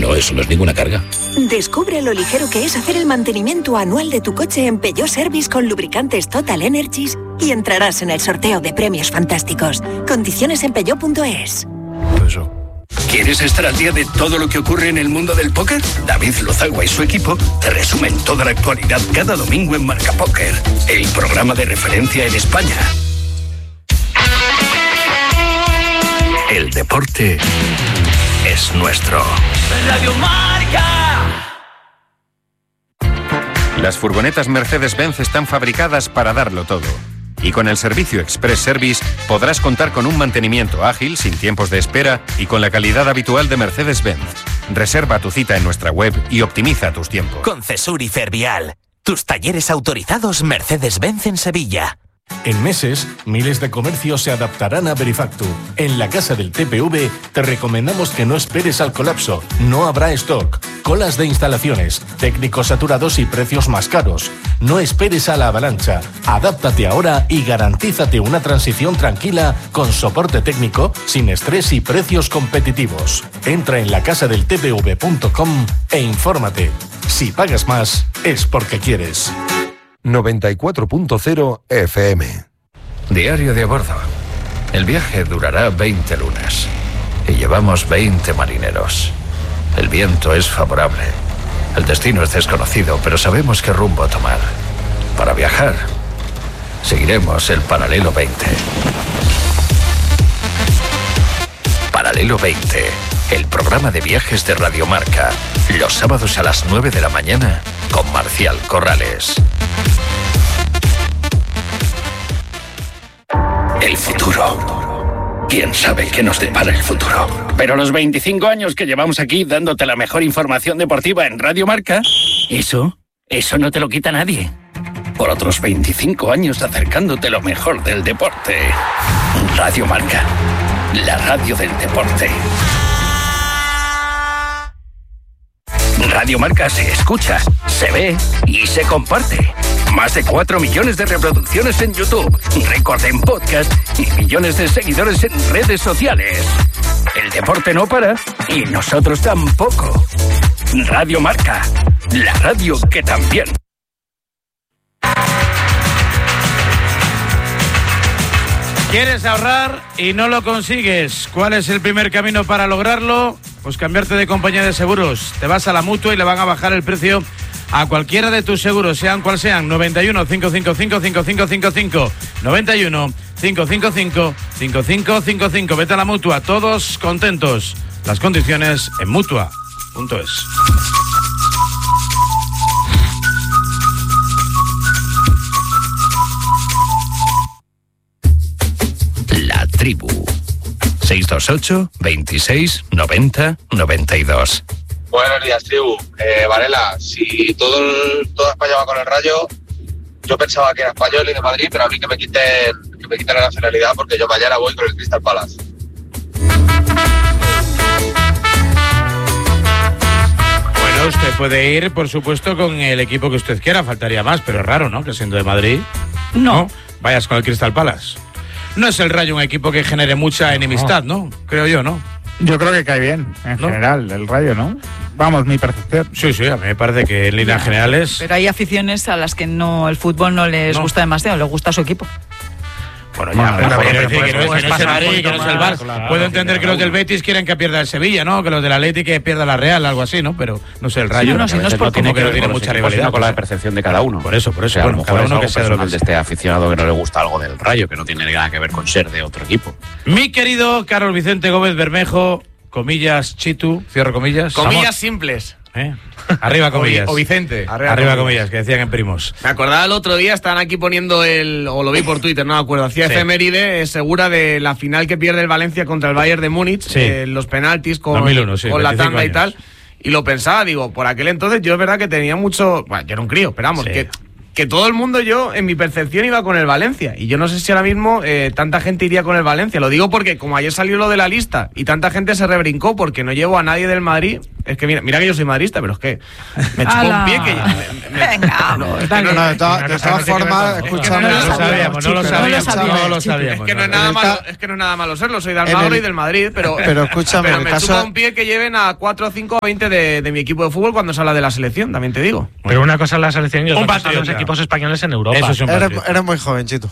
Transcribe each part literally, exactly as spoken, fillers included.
no, eso no es ninguna carga. Descubre lo ligero que es hacer el mantenimiento anual de tu coche en Peugeot Service con lubricantes Total Energies y entrarás en el sorteo de premios fantásticos. Condiciones en peugeot punto es. Eso. ¿Quieres estar al día de todo lo que ocurre en el mundo del póker? David Lozagua y su equipo te resumen toda la actualidad cada domingo en Marca Póker, el programa de referencia en España. El deporte es nuestro. Radio Marca. Las furgonetas Mercedes-Benz están fabricadas para darlo todo. Y con el servicio Express Service podrás contar con un mantenimiento ágil, sin tiempos de espera y con la calidad habitual de Mercedes-Benz. Reserva tu cita en nuestra web y optimiza tus tiempos. Con Cesur y Fervial, tus talleres autorizados Mercedes-Benz en Sevilla. En meses, miles de comercios se adaptarán a Verifactu. En la Casa del T P V te recomendamos que no esperes al colapso. No habrá stock, colas de instalaciones, técnicos saturados y precios más caros. No esperes a la avalancha. Adáptate ahora y garantízate una transición tranquila con soporte técnico, sin estrés y precios competitivos. Entra en la casa del t p v punto com e infórmate. Si pagas más, es porque quieres. noventa y cuatro punto cero F M. Diario de a bordo. El viaje durará veinte lunas y llevamos veinte marineros. El viento es favorable. El destino es desconocido, pero sabemos qué rumbo tomar. Para viajar, seguiremos el Paralelo veinte. Paralelo veinte, el programa de viajes de Radio Marca. Los sábados a las nueve de la mañana con Marcial Corrales. El futuro. ¿Quién sabe qué nos depara el futuro? Pero los veinticinco años que llevamos aquí dándote la mejor información deportiva en Radio Marca, eso, eso no te lo quita nadie. Por otros veinticinco años acercándote lo mejor del deporte. Radio Marca, la radio del deporte. Radio Marca se escucha, se ve y se comparte. Más de cuatro millones de reproducciones en YouTube, récord en podcast y millones de seguidores en redes sociales. El deporte no para y nosotros tampoco. Radio Marca, la radio que también. ¿Quieres ahorrar y no lo consigues? ¿Cuál es el primer camino para lograrlo? Pues cambiarte de compañía de seguros. Te vas a la Mutua y le van a bajar el precio a cualquiera de tus seguros, sean cual sean. noventa y uno, cinco cinco cinco, cinco cinco cinco cinco. noventa y uno, cinco cinco cinco, cinco cinco cinco cinco. Vete a la Mutua, todos contentos. Las condiciones en Mutua punto es. La Tribu. seis dos ocho, veintiséis, noventa, noventa y dos. Buenos días, tribu. Eh, Varela, si todo, el, toda España va con el Rayo, yo pensaba que era español y de Madrid, pero a mí que me quiten, que me quiten la nacionalidad porque yo mañana voy con el Crystal Palace. Bueno, usted puede ir, por supuesto, con el equipo que usted quiera, faltaría más, pero es raro, ¿no? Que siendo de Madrid, no, ¿no? Vayas con el Crystal Palace. No es el Rayo un equipo que genere mucha enemistad, ¿no? Creo yo, ¿no? Yo creo que cae bien, en ¿no? general, el Rayo, ¿no? Vamos, mi percepción. Sí, sí, a mí me parece que en líneas generales... Pero hay aficiones a las que no el fútbol no les no. gusta demasiado, les gusta su equipo. Bueno, ya, pero quiero decir que no es el Madrid, que no es el Barça. Claro, puedo entender que los del Betis quieren que pierda el Sevilla, ¿no? Que los del Atlético que pierda la Real, algo así, ¿no? Pero no sé, el Rayo... Sí, no, si no es por como que no tiene mucha rivalidad. Sino con la percepción de cada uno. Por eso, por eso. O sea, bueno, cada uno que sea de lo que de este aficionado que no le gusta algo del Rayo, que no tiene nada que ver con ser de otro equipo. Mi querido Carlos Vicente Gómez Bermejo, comillas, Chitu, cierro comillas. Comillas Vamos. simples. ¿Eh? Arriba comillas. O Vicente. Arriba, Arriba comillas, que decían en primos. Me acordaba el otro día, estaban aquí poniendo el, o lo vi por Twitter, no me acuerdo, hacía sí. efeméride, segura de la final que pierde el Valencia contra el Bayern de Múnich, sí. eh, los penaltis con, dos mil uno, sí, con la tanda años. Y tal. Y lo pensaba, digo, por aquel entonces yo es verdad que tenía mucho... Bueno, yo era un crío, esperamos, sí. que... que todo el mundo, yo, en mi percepción, iba con el Valencia. Y yo no sé si ahora mismo eh, tanta gente iría con el Valencia. Lo digo porque, como ayer salió lo de la lista y tanta gente se rebrincó porque no llevo a nadie del Madrid, Es que mira, mira que yo soy madridista, pero es que me chupó un pie que... Me, me, Venga, no, es que no, no, de todas de todas formas, escúchame... No lo sabíamos, no lo sabíamos, no lo sabíamos. Es que no es nada malo, es que no es nada malo serlo, soy de Almagro y del Madrid, pero... Pero escúchame, pero el me caso... chupa un pie que lleven a cuatro, cinco, veinte de, de mi equipo de fútbol cuando se habla de la selección, también te digo. Pero una cosa es la selección y otra Un cosa son los patriota. equipos españoles en Europa. Eso es un Eres, patriota. eres muy joven, Chito.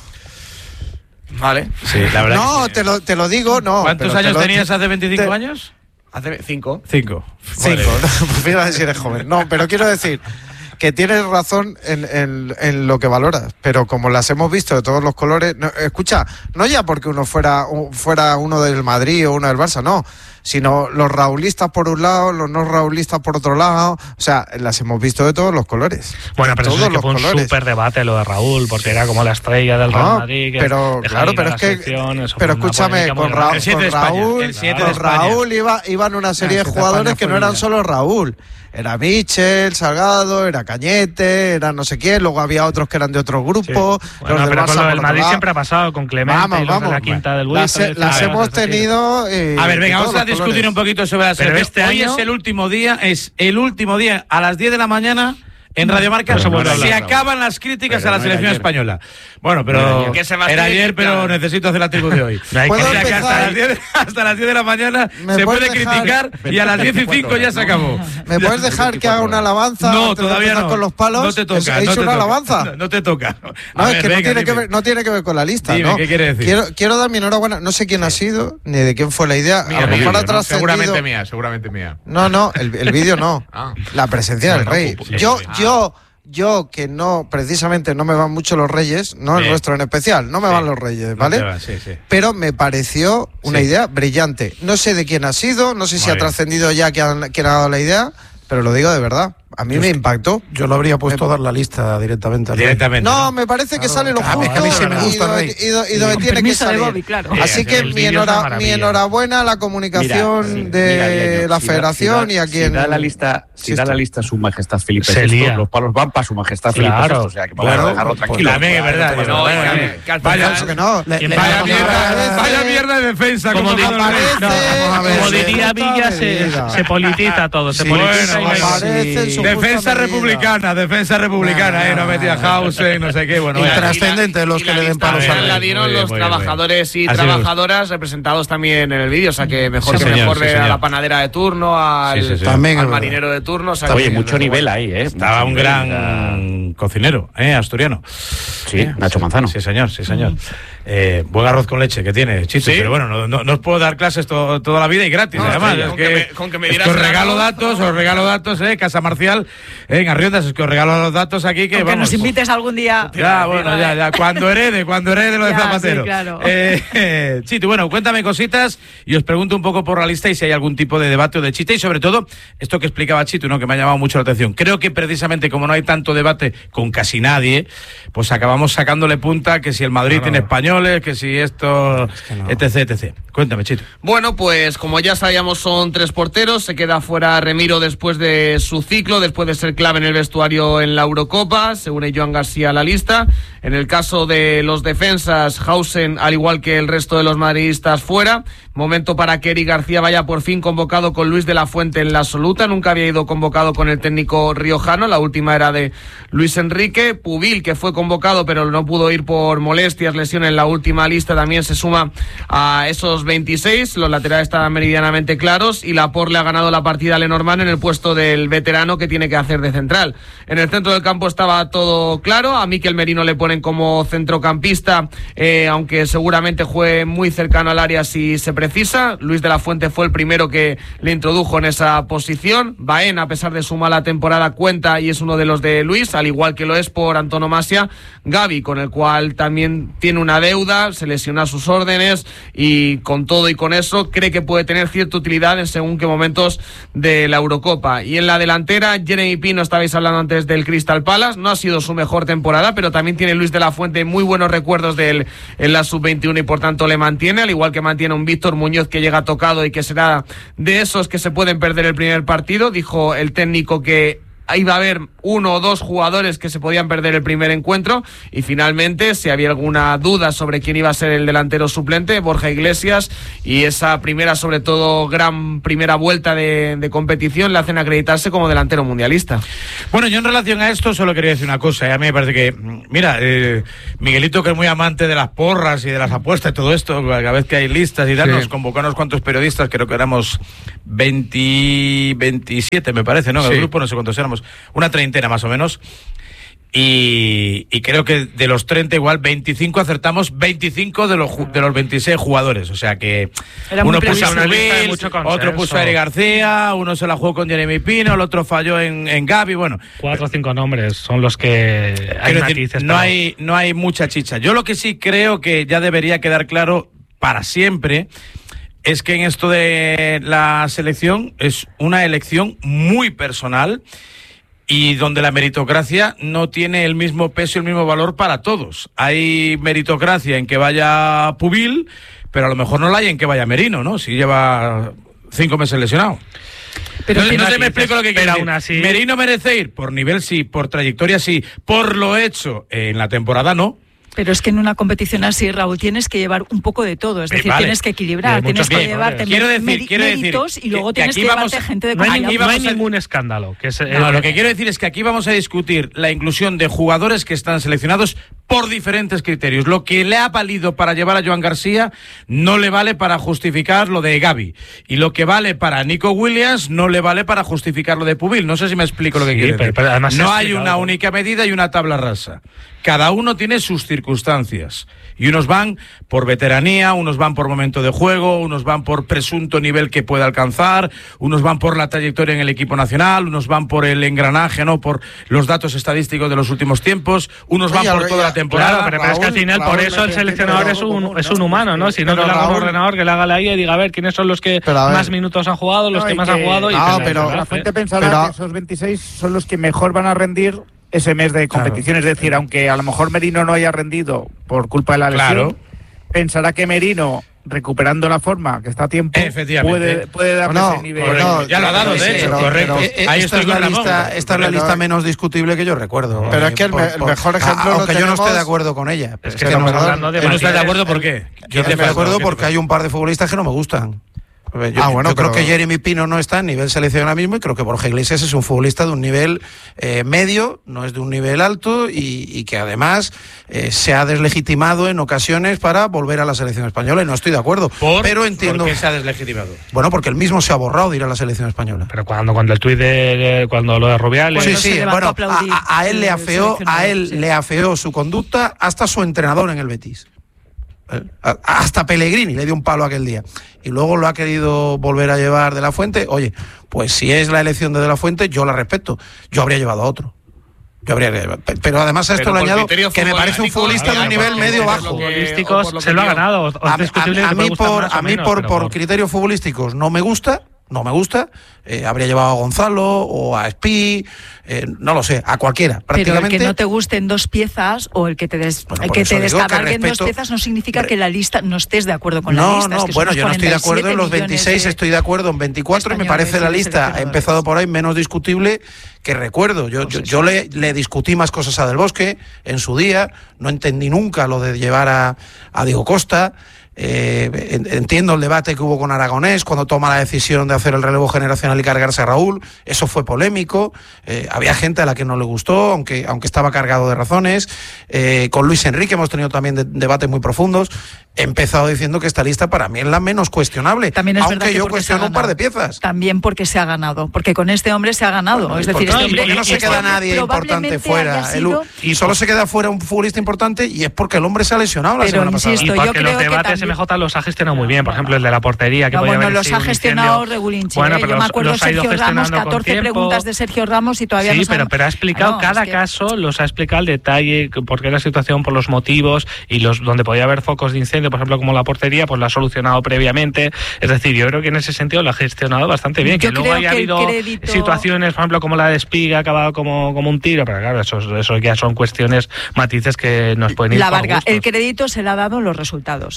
Vale. Sí, la verdad. No, que sí. te lo, te lo digo, no. ¿Cuántos pero te años lo- tenías hace veinticinco te- años? Hace cinco. Cinco. Cinco. Pues fíjate si eres joven. No, pero quiero decir que tienes razón en, en, en lo que valoras, pero como las hemos visto de todos los colores, no, escucha, no ya porque uno fuera, un- fuera uno del Madrid o uno del Barça, no, sino los raulistas por un lado, los no raulistas por otro lado, o sea, las hemos visto de todos los colores. Bueno, pero todos eso sí que los fue un colores. súper debate lo de Raúl, porque era como la estrella del Real No, Madrid. Que pero deja claro, ir a pero la es que, selección, eso pero fue una escúchame, polémica muy con, Ra- grande. El siete con de España, Raúl, el siete con de España. Raúl iba, iban una serie Ah, de el siete de jugadores España que fue no eran bien. solo Raúl. Era Michel, Salgado, era Cañete, era no sé quién, luego había otros que eran de otros grupos. Sí. Los Bueno, del pero Barça con lo por del otro Madrid lado. siempre ha pasado, con Clemente Vamos, y los vamos. de la quinta del Las, Wilson. las etcétera. hemos Es decir, tenido. eh, A ver, venga, de vamos todos a los discutir colores. un poquito sobre la Pero selección. este Hoy año- es el último día, es el último día a las diez de la mañana en Radio Marca. No se vuelve a Se hablar, acaban las críticas Pero a la no era selección ayer. española. Bueno, No pero era ayer. Que Sebastián- era ayer, pero claro. necesito hacer la tribu de hoy. No hay ¿Puedo O sea que empezar? hasta las diez, hasta las diez de la mañana ¿Me se puedes puede dejar? criticar y a las diez y cinco ya se acabó. ¿Me puedes dejar que haga una alabanza? No, antes de todavía empezar no. con los palos? No te toca. ¿He no hecho te una toca. alabanza? No, no te toca. No, A es ver, que no, venga, tiene que dime. ver, no tiene que ver con la lista, Dime, ¿no? ¿qué quiere decir? Quiero, quiero dar mi enhorabuena. No sé quién ha sido, ni de quién fue la idea. Mía, a lo mía, mejor yo, ha ¿no? trascendido. Seguramente mía, seguramente mía. No, no, el, el vídeo no. Ah. La presencia del Bueno, rey. pues, Yo, sí. yo, yo que no, precisamente no me van mucho los reyes, no el Bien. nuestro en especial, no me Sí. van los reyes, No ¿vale? te va, sí, sí. Pero me pareció una Sí. idea brillante. No sé de quién ha sido, no sé si Muy ha bien. trascendido ya quién ha, quién ha dado la idea, pero lo digo de verdad. A mí me impactó. Yo lo habría puesto a dar la lista directamente. al rey. Directamente. No, me parece que sale lo a mí- justo a mí sí me y gusta el do- rey. y do- y donde Con tiene que permiso de salir. Bobby, claro. Sí, Así el que vídeo mi, es una enhora- maravilla. mi enhorabuena a la comunicación Mira, sí, de mira, Leño, la si da- federación si da- y a quien... Si da la lista, si Sí, da está. la lista su majestad Felipe Se sexto, lía. los palos van para su majestad Felipe Claro. sexto, o sea que vamos Claro, a dejarlo pues tranquilo. también es verdad. No, No, vaya, vaya, que al vaya, final- Eso que no. Le- le- vaya le- mierda, aparece- vaya mierda de defensa. Como Como dice- todo el rey. aparece- No, vamos a ver. Como Sí. diría Villa, se, Diga. se politiza todo. Se Sí, politiza bueno, y- aparece en su Defensa justa medida. republicana, defensa republicana, eh, no metía Hausen, no sé qué, bueno. Y vaya. trascendente los y que la le den lista palos final al la rey. dieron Muy bien, los muy bien, muy bien. trabajadores y Así me trabajadoras representados también en el vídeo, o sea que mejor Sí, que señor, mejor sí, ve señor. a la panadera de turno, al, Sí, sí, sí. También al es verdad. marinero de turno. O sea, Oye, que- mucho nivel ahí, ¿eh? Estaba Mucho un nivel, gran cocinero, ¿eh? Asturiano. Sí, Nacho Manzano. Sí, señor, sí, señor. Eh, buen arroz con leche que tiene, Chito, ¿Sí? pero bueno, no, no, no os puedo dar clases to- toda la vida y gratis, No, además. sí, es con que, que me- con que me es dieras que os el regalo arroz. datos, os regalo datos, ¿eh? Casa Marcial, eh, en Arriondas, es que os regalo los datos aquí que Aunque vamos. nos invites algún día. Ya, bueno, ya, ya. Cuando herede, cuando herede lo de Ya, Zapatero. sí, claro. Eh, eh, Chito, bueno, cuéntame cositas y os pregunto un poco por la lista y si hay algún tipo de debate o de chiste y sobre todo esto que explicaba Chito, ¿no? Que me ha llamado mucho la atención. Creo que precisamente como no hay tanto debate con casi nadie, pues acabamos sacándole punta que si el Madrid No, no, tiene no. españoles, que si esto, no. etc, etcétera. Cuéntame, Chito. Bueno, pues como ya sabíamos son tres porteros, se queda fuera Remiro después de su ciclo, después de ser clave en el vestuario en la Eurocopa, se une Joan García a la lista. En el caso de los defensas, Hausen, al igual que el resto de los madridistas, fuera. Momento para que Eric García vaya por fin convocado con Luis de la Fuente en la absoluta, nunca había ido convocado con el técnico riojano, la última era de Luis Enrique. Pubil, que fue convocado pero no pudo ir por molestias, lesión en la última lista, también se suma a esos veintiséis, los laterales están meridianamente claros y Laporte le ha ganado la partida a Lenormand en el puesto del veterano que tiene que hacer de central. En el centro del campo estaba todo claro, a Mikel Merino le ponen como centrocampista, eh, aunque seguramente juegue muy cercano al área si se precisa. Luis de la Fuente fue el primero que le introdujo en esa posición. Baena, a pesar de su mala temporada, cuenta y es uno de los de Luis, al igual que lo es por antonomasia Gavi, con el cual también tiene una deuda, se lesiona a sus órdenes y con todo y con eso cree que puede tener cierta utilidad en según qué momentos de la Eurocopa. Y en la delantera, Jeremy Pino, estabais hablando antes del Crystal Palace, no ha sido su mejor temporada, pero también tiene Luis de la Fuente muy buenos recuerdos de él en la sub veintiuno y por tanto le mantiene, al igual que mantiene un Víctor Muñoz que llega tocado y que será de esos que se pueden perder el primer partido. Dijo el técnico que iba a haber uno o dos jugadores que se podían perder el primer encuentro y finalmente, si había alguna duda sobre quién iba a ser el delantero suplente, Borja Iglesias, y esa primera, sobre todo gran primera vuelta de, de competición le hacen acreditarse como delantero mundialista. Bueno, yo en relación a esto solo quería decir una cosa, y a mí me parece que, mira, eh, Miguelito, que es muy amante de las porras y de las apuestas y todo esto, cada vez que hay listas y tal, sí. Nos convocó a unos cuantos periodistas, creo que éramos veinte, veintisiete me parece, ¿no? En sí. El grupo, no sé cuántos éramos, una treintena más o menos, y, y creo que de los treinta igual veinticinco acertamos veinticinco de los de los veintiséis jugadores, o sea que era uno puso a Bill, otro puso a Eric García, uno se la jugó con Jeremy Pino, el otro falló en, en Gavi, bueno. Cuatro o cinco nombres son los que hay matices. Decir, no, hay, no hay mucha chicha. Yo lo que sí creo que ya debería quedar claro para siempre es que en esto de la selección es una elección muy personal y donde la meritocracia no tiene el mismo peso y el mismo valor para todos. Hay meritocracia en que vaya Pubil, pero a lo mejor no la hay en que vaya Merino, ¿no? Si lleva cinco meses lesionado. Pero no, no te me explico lo que quiero decir. Así... Merino merece ir, por nivel sí, por trayectoria sí, por lo hecho en la temporada no. Pero es que en una competición así, Raúl, tienes que llevar un poco de todo. Es decir, vale. Tienes que equilibrar, tienes que bien, llevarte quiero decir, quiero méritos decir, y luego que, tienes que que vamos, llevarte gente de no hay, confianza. no hay ningún escándalo. Que es, no, eh, lo que quiero decir es que aquí vamos a discutir la inclusión de jugadores que están seleccionados por diferentes criterios. Lo que le ha valido para llevar a Joan García no le vale para justificar lo de Gavi. Y lo que vale para Nico Williams no le vale para justificar lo de Pubil. No sé si me explico lo que sí, quiero decir. Pero, pero no hay una única medida y una tabla rasa. Cada uno tiene sus circunstancias. Y unos van por veteranía, unos van por momento de juego, unos van por presunto nivel que puede alcanzar, unos van por la trayectoria en el equipo nacional, unos van por el engranaje, ¿no? Por los datos estadísticos de los últimos tiempos, unos van Oye, por toda la temporada. Claro, pero, pero es que al final, Raúl, por eso el seleccionador pero, es un, es un humano, ¿no? Si no, que le haga un ordenador, que le haga la I A y diga, a ver, ¿quiénes son los que más minutos han jugado, los no, que más que, han jugado? Y no, que pero la, la fuente pensará pero, que esos veintiséis son los que mejor van a rendir ese mes de competición. Claro. Es decir, aunque a lo mejor Merino no haya rendido por culpa de la lesión, claro. Pensará que Merino, recuperando la forma, que está a tiempo, puede, puede darle no, ese nivel. No, ya lo ha dado, de hecho, correcto. Pero, Ahí esta es la lista, esta es la lista menos discutible que yo recuerdo. Pero es que el, por, el mejor ejemplo a, Aunque lo yo no tenemos... esté de acuerdo con ella. Es que, es que no, no, de ¿Tú no estás de acuerdo por qué? Yo estoy de acuerdo porque hay un par de futbolistas que no me gustan. Yo, ah, bueno, yo creo pero... que Jeremy Pino no está en nivel selección ahora mismo y creo que Borja Iglesias es un futbolista de un nivel eh, medio, no es de un nivel alto y, y que además eh, se ha deslegitimado en ocasiones para volver a la selección española y no estoy de acuerdo. ¿Por? Pero entiendo. ¿Por qué se ha deslegitimado? Bueno, porque él mismo se ha borrado de ir a la selección española. Pero cuando, cuando el tuit de, de cuando lo de Rubiales. Sí, sí, bueno, a, a, a él le afeó, a él sí. le afeó su conducta hasta su entrenador en el Betis. Hasta Pellegrini le dio un palo aquel día y luego lo ha querido volver a llevar De La Fuente. Oye, pues si es la elección de De La Fuente, yo la respeto. Yo habría llevado a otro. Yo habría llevado. Pero además a esto le añado que me parece un futbolista de un nivel medio bajo. Futbolísticos se lo ha ganado. A, a, a, a mí por a mí por, por criterios futbolísticos no me gusta. No me gusta, eh, habría llevado a Gonzalo o a Espi, eh, no lo sé, a cualquiera, prácticamente. Pero el que no te gusten dos piezas o el que te, des, bueno, el que te descabalguen respeto... dos piezas no significa que la lista no estés de acuerdo con no, la lista. No, es no, que bueno, yo no estoy de acuerdo en los veintiséis, de... estoy de acuerdo en veinticuatro y me parece la lista, ha empezado por ahí, menos discutible que recuerdo. Yo, yo, yo le, le discutí más cosas a Del Bosque en su día, no entendí nunca lo de llevar a, a Diego Costa. Eh, entiendo el debate que hubo con Aragonés cuando toma la decisión de hacer el relevo generacional y cargarse a Raúl, eso fue polémico, eh, había gente a la que no le gustó, aunque, aunque estaba cargado de razones. Eh, con Luis Enrique hemos tenido también de, debates muy profundos. He empezado diciendo que esta lista para mí es la menos cuestionable, también es aunque que yo cuestiono un par de piezas. También porque se ha ganado, porque con este hombre se ha ganado. Bueno, es decir, este hombre, porque no se queda nadie importante fuera. Sido... El, y solo se queda fuera un futbolista importante y es porque el hombre se ha lesionado la pero semana insisto, pasada. Y porque yo los creo debates que también... M J los ha gestionado muy bien, por ejemplo el de la portería que no, podía bueno, haber los sido ha gestionado Regulinchi. Bueno, ¿eh? Yo me acuerdo de Sergio Ramos, catorce preguntas de Sergio Ramos y todavía sí, no Sí, pero, pero ha explicado ah, no, cada es que... caso, los ha explicado al detalle, por qué la situación, por los motivos y los donde podía haber focos de incendio, por ejemplo como la portería, pues la ha solucionado previamente. Es decir, yo creo que en ese sentido lo ha gestionado bastante bien. Yo que luego haya habido crédito... situaciones, por ejemplo como la de Espiga, ha acabado como, como un tiro, pero claro, eso, eso ya son cuestiones, matices que nos pueden ir La por Varga, gustos. El crédito se le ha dado los resultados. Si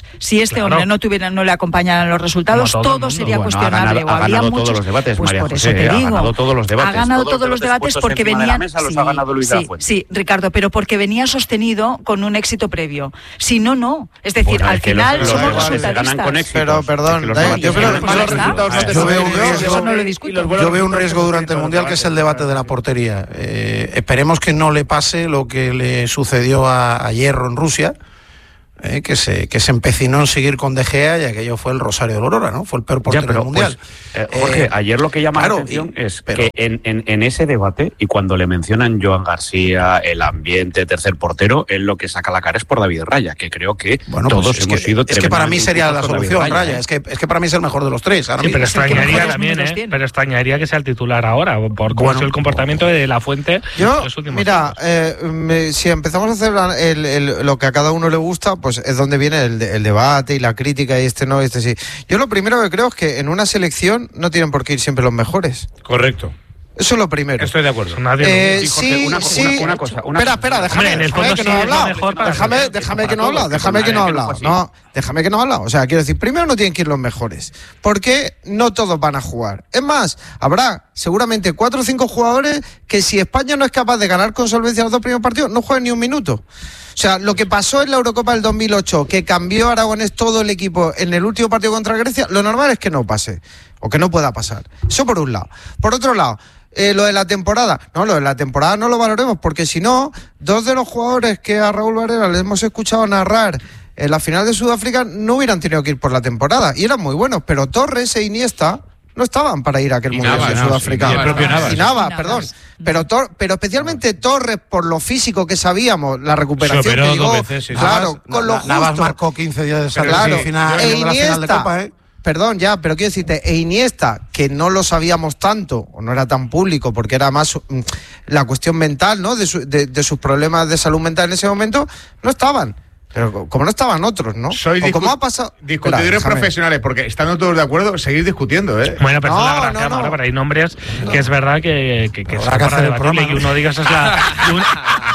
este claro. hombre no tuviera, no le acompañaran los resultados, todo, todo sería bueno, cuestionable. Ha ganado, ha ganado todos los debates, pues María por José, eso te ha digo. ganado todos los debates. Ha ganado todos, todos los debates, debates porque venía. De sí, ha ganado Luis sí, de la Fuente. sí, Ricardo, pero porque venía sostenido con un éxito previo. Si no, no. Es decir, bueno, al es final los, somos los resultadistas. Pero perdón, yo creo que los resultados no te yo veo un riesgo, yo veo un riesgo durante el Mundial que es el debate de la portería. Eh, esperemos que no le pase lo que le sucedió a, a Hierro en Rusia. Eh, que se que se empecinó en seguir con De Gea y aquello fue el Rosario de la Aurora, ¿no? Fue el peor portero ya, pero, del Mundial. Pues, eh, Jorge, eh, ayer lo que llama claro, la atención y, es pero, que en, en, en ese debate, y cuando le mencionan Joan García, el ambiente, tercer portero, él lo que saca la cara es por David Raya, que creo que bueno, todos pues hemos que, sido es que para mí sería la solución, Raya, Raya. Es, que, es que para mí es el mejor de los tres. Sí, pero extrañaría también, ¿eh? Pero extrañaría que sea el titular ahora, por cómo bueno, es el comportamiento de La Fuente. Yo, mira, eh, me, si empezamos a hacer el, el, lo que a cada uno le gusta, pues es donde viene el El, el debate y la crítica y este no, este sí. Yo lo primero que creo es que en una selección no tienen por qué ir siempre los mejores. Correcto. Eso es lo primero. Estoy de acuerdo. Eh, sí, una, sí. Una, una cosa. Una espera, espera, déjame, Hombre, déjame que no he hablado. Déjame, déjame que no he hablado. Déjame que no he hablado. No, déjame que no he hablado. O sea, quiero decir, primero no tienen que ir los mejores. Porque no todos van a jugar. Es más, habrá seguramente cuatro o cinco jugadores que si España no es capaz de ganar con solvencia los dos primeros partidos, no jueguen ni un minuto. O sea, lo que pasó en la Eurocopa del dos mil ocho, que cambió a Aragonés todo el equipo en el último partido contra Grecia, lo normal es que no pase, o que no pueda pasar. Eso por un lado. Por otro lado, eh, lo de la temporada. No, lo de la temporada no lo valoremos, porque si no, dos de los jugadores que a Raúl Varela les hemos escuchado narrar en la final de Sudáfrica no hubieran tenido que ir por la temporada, y eran muy buenos, pero Torres e Iniesta no estaban para ir a aquel Mundial de Sudáfrica. Y el propio Navas. Y Navas, perdón. Pero, Tor, pero especialmente Torres, por lo físico que sabíamos, la recuperación que llegó, veces, sí, claro, Navas, con lo justo. Navas marcó quince días de salida claro, final, e Iniesta, de la final de Copa, ¿eh? Perdón, ya, pero quiero decirte, e Iniesta, que no lo sabíamos tanto, o no era tan público, porque era más mm, la cuestión mental, ¿no? De, su, de, de sus problemas de salud mental en ese momento, no estaban. Pero como no estaban otros, ¿no? Soy o como ha pasado... discutidores profesionales, porque estando todos de acuerdo, seguir discutiendo, ¿eh? Bueno, pero no, es la gran no, cámara, no. pero hay nombres no. que es verdad que, que, que no, es para debatible, y uno diga esa es la... uno,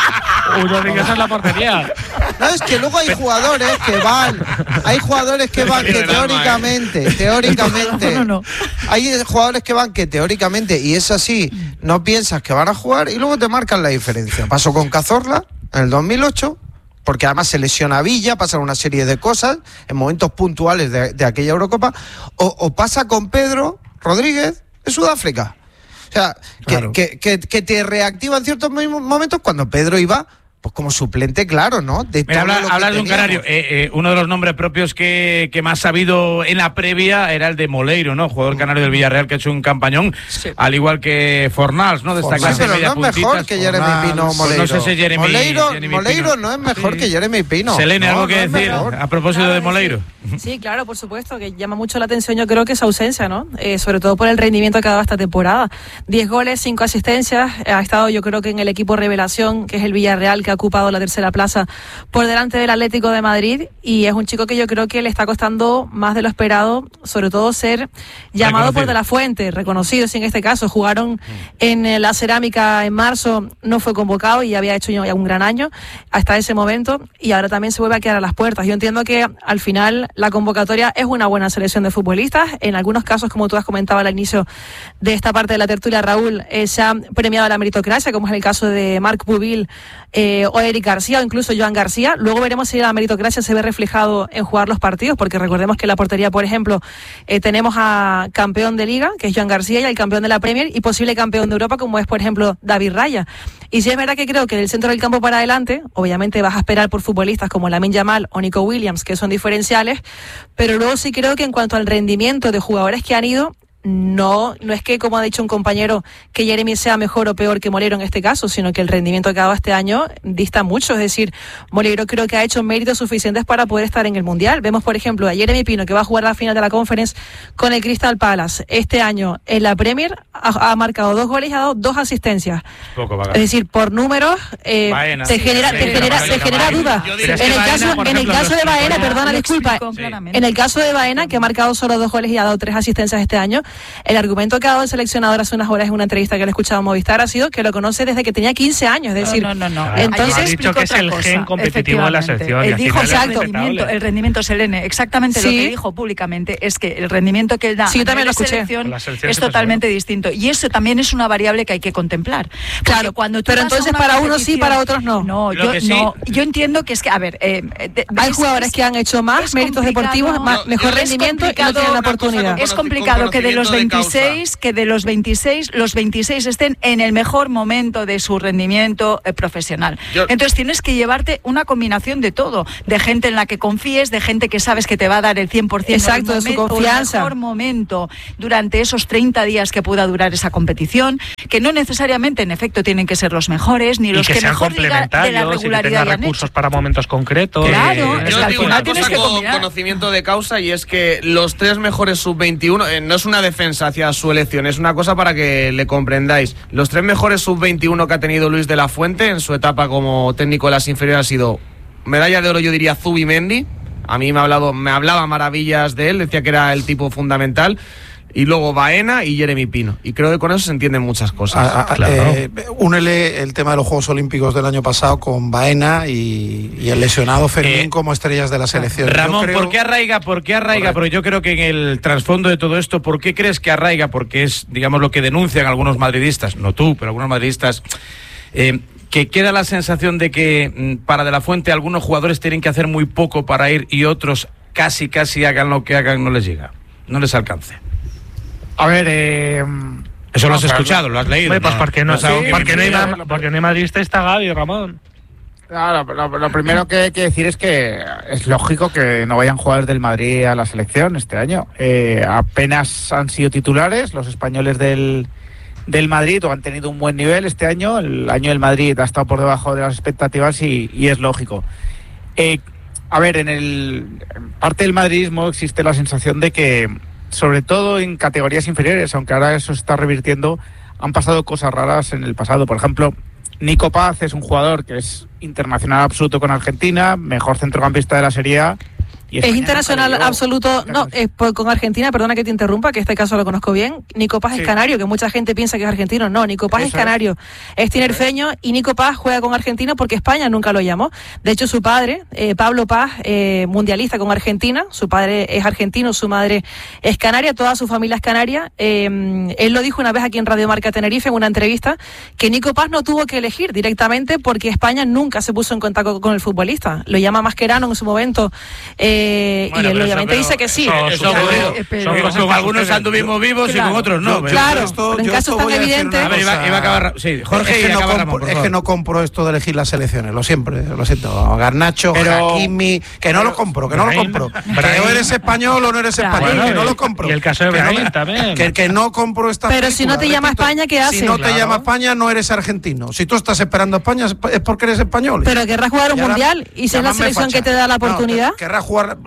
uno diga esa es la portería. No, es que luego hay jugadores que van, hay jugadores que van que teóricamente, teóricamente, no, no, no. hay jugadores que van que teóricamente, y es así, no piensas que van a jugar y luego te marcan la diferencia. Pasó con Cazorla en el dos mil ocho, porque además se lesiona Villa, pasan una serie de cosas en momentos puntuales de, de aquella Eurocopa, o, o pasa con Pedro Rodríguez en Sudáfrica. O sea, claro. que, que, que, que te reactiva en ciertos momentos cuando Pedro iba... Pues como suplente, claro, ¿no? De Mira, habla, hablas de un canario. Eh, eh, uno de los nombres propios que, que más ha habido en la previa era el de Moleiro, ¿no? Jugador canario del Villarreal que ha hecho un campañón, sí. Al igual que Fornals, ¿no? De esta Fornals, clase pero media no es mejor que Jeremy Fornals, Pino Moleiro. Pues no sé si Jeremy, Moleiro, Jeremy Moleiro Pino. no es mejor sí. que Jeremy Pino. Selene, no, ¿algo no que decir a propósito claro, de Moleiro? Sí, claro, por supuesto, que llama mucho la atención, yo creo que es ausencia, ¿no? Eh, sobre todo por el rendimiento que ha dado esta temporada. Diez goles, cinco asistencias, ha estado yo creo que en el equipo revelación, que es el Villarreal, que ha ocupado la tercera plaza por delante del Atlético de Madrid, y es un chico que yo creo que le está costando más de lo esperado, sobre todo ser llamado por De la Fuente, reconocido, si en este caso jugaron mm. en la Cerámica en marzo, no fue convocado y había hecho ya un gran año hasta ese momento, y ahora también se vuelve a quedar a las puertas. Yo entiendo que al final la convocatoria es una buena selección de futbolistas, en algunos casos, como tú has comentado al inicio de esta parte de la tertulia, Raúl, eh, se ha premiado la meritocracia, como es el caso de Marc Pubil eh, o Eric García o incluso Joan García. Luego veremos si la meritocracia se ve reflejado en jugar los partidos, porque recordemos que en la portería, por ejemplo, eh, tenemos a campeón de Liga, que es Joan García, y al campeón de la Premier y posible campeón de Europa, como es, por ejemplo, David Raya. Y sí es verdad que creo que del centro del campo para adelante, obviamente vas a esperar por futbolistas como Lamine Yamal o Nico Williams, que son diferenciales, pero luego sí creo que en cuanto al rendimiento de jugadores que han ido, No, no es que, como ha dicho un compañero, que Jeremy sea mejor o peor que Moleiro en este caso, sino que el rendimiento que ha dado este año dista mucho. Es decir, Moleiro creo que ha hecho méritos suficientes para poder estar en el Mundial. Vemos, por ejemplo, a Jeremy Pino, que va a jugar la final de la Conference con el Crystal Palace. Este año en la Premier ha, ha marcado dos goles y ha dado dos asistencias. Poco, es decir, por números, eh, Baena, te, sí, genera, sí, te, genera, te genera dudas. En el caso, en el caso de Baena, perdona, disculpa, en el caso de Baena, que ha marcado solo dos goles y ha dado tres asistencias este año, El argumento que ha dado el seleccionador hace unas horas en una entrevista que le he escuchado a Movistar ha sido que lo conoce desde que tenía quince años, es decir, no, no, no, no. Entonces, ha dicho que es el cosa, gen competitivo de la selección. Él dijo el rendimiento, el rendimiento, Selene, exactamente ¿Sí? lo que dijo públicamente es que el rendimiento que él da sí, yo también lo a escuché. selección es totalmente distinto. Y eso también es una variable que hay que contemplar. Claro, cuando tú pero entonces para unos sí, para otros no. No, yo, sí. no, yo entiendo que es que, a ver, eh, de, hay jugadores que han hecho más méritos deportivos, más, mejor rendimiento y no tienen la oportunidad. Es complicado que de los veintiséis, que de los veintiséis, los veintiséis estén en el mejor momento de su rendimiento eh, profesional. Yo, Entonces tienes que llevarte una combinación de todo, de gente en la que confíes, de gente que sabes que te va a dar el cien por ciento exacto, del momento, de su confianza. El mejor momento durante esos treinta días que pueda durar esa competición, que no necesariamente en efecto tienen que ser los mejores ni los que, que sean mejor de la regularidad y que tengan recursos hecho. Para momentos concretos. Claro, que, es yo que al digo final una tienes cosa que con combinar. Conocimiento de causa, y es que los tres mejores sub veintiuno eh, no es una defensa hacia su elección, es una cosa para que le comprendáis. Los tres mejores sub veintiuno que ha tenido Luis de la Fuente en su etapa como técnico de las inferiores ha sido medalla de oro, yo diría Zubimendi. A mí me ha hablado, me hablaba maravillas de él, decía que era el tipo fundamental. Y luego Baena y Jeremy Pino. Y creo que con eso se entienden muchas cosas. A, a, claro. eh, únele el tema de los Juegos Olímpicos del año pasado con Baena y, y el lesionado Fermín eh, como estrellas de la selección. Ramón, creo... ¿por qué arraiga? ¿Por qué arraiga? Porque yo creo que en el trasfondo de todo esto, ¿por qué crees que arraiga? Porque es, digamos, lo que denuncian algunos madridistas, no tú, pero algunos madridistas, eh, que queda la sensación de que para De la Fuente algunos jugadores tienen que hacer muy poco para ir y otros casi, casi hagan lo que hagan, no les llega, no les alcance. A ver, eh... Eso lo has escuchado, lo has leído. Hombre, pues no, porque no, no, sí, porque no, hay, porque no hay madridista, está Gaby, Ramón. Claro, lo, lo primero que hay que decir es que es lógico que no vayan jugadores del Madrid a la selección este año. Eh, apenas han sido titulares los españoles del, del Madrid, o han tenido un buen nivel este año. El año del Madrid ha estado por debajo de las expectativas y, y es lógico. Eh, a ver, en el en parte del madridismo existe la sensación de que, sobre todo en categorías inferiores, aunque ahora eso se está revirtiendo, han pasado cosas raras en el pasado. Por ejemplo, Nico Paz es un jugador que es internacional absoluto con Argentina, mejor centrocampista de la Serie A. Es internacional absoluto, no, es por, con Argentina, perdona que te interrumpa, que este caso lo conozco bien. Nico Paz sí. es canario, que mucha gente piensa que es argentino. No, Nico Paz Eso es canario, es, es tinerfeño, y Nico Paz juega con Argentina porque España nunca lo llamó. De hecho, su padre, eh, Pablo Paz, eh, mundialista con Argentina, su padre es argentino, su madre es canaria, toda su familia es canaria. Eh, él lo dijo una vez aquí en Radio Marca Tenerife en una entrevista, que Nico Paz no tuvo que elegir directamente porque España nunca se puso en contacto con el futbolista. Lo llama Mascherano en su momento. Eh, Eh, bueno, y él obviamente eso, dice que sí. Eso, eso, eso, eso, eso, con algunos anduvimos vivos claro. y con otros no. Claro, esto, pero en casos tan evidentes. A ver, iba, iba a acabar. Sí, Jorge, es, que no, acaba compro, Ramón, es que no compro esto de elegir las selecciones, lo siempre, lo siento. Garnacho, pero, Hakimi, que no pero, lo compro, que no Brahim, lo compro. Brahim. Que o eres español o no eres español, bueno, que no lo compro. Y el caso de Brahim no, también. Que, que no compro esta Pero si no te llama España, ¿qué haces? Si no te llama España, no eres argentino. Si tú estás esperando a España, es porque eres español. Pero querrás jugar un mundial y si es la selección que te da la oportunidad. Querrás jugar.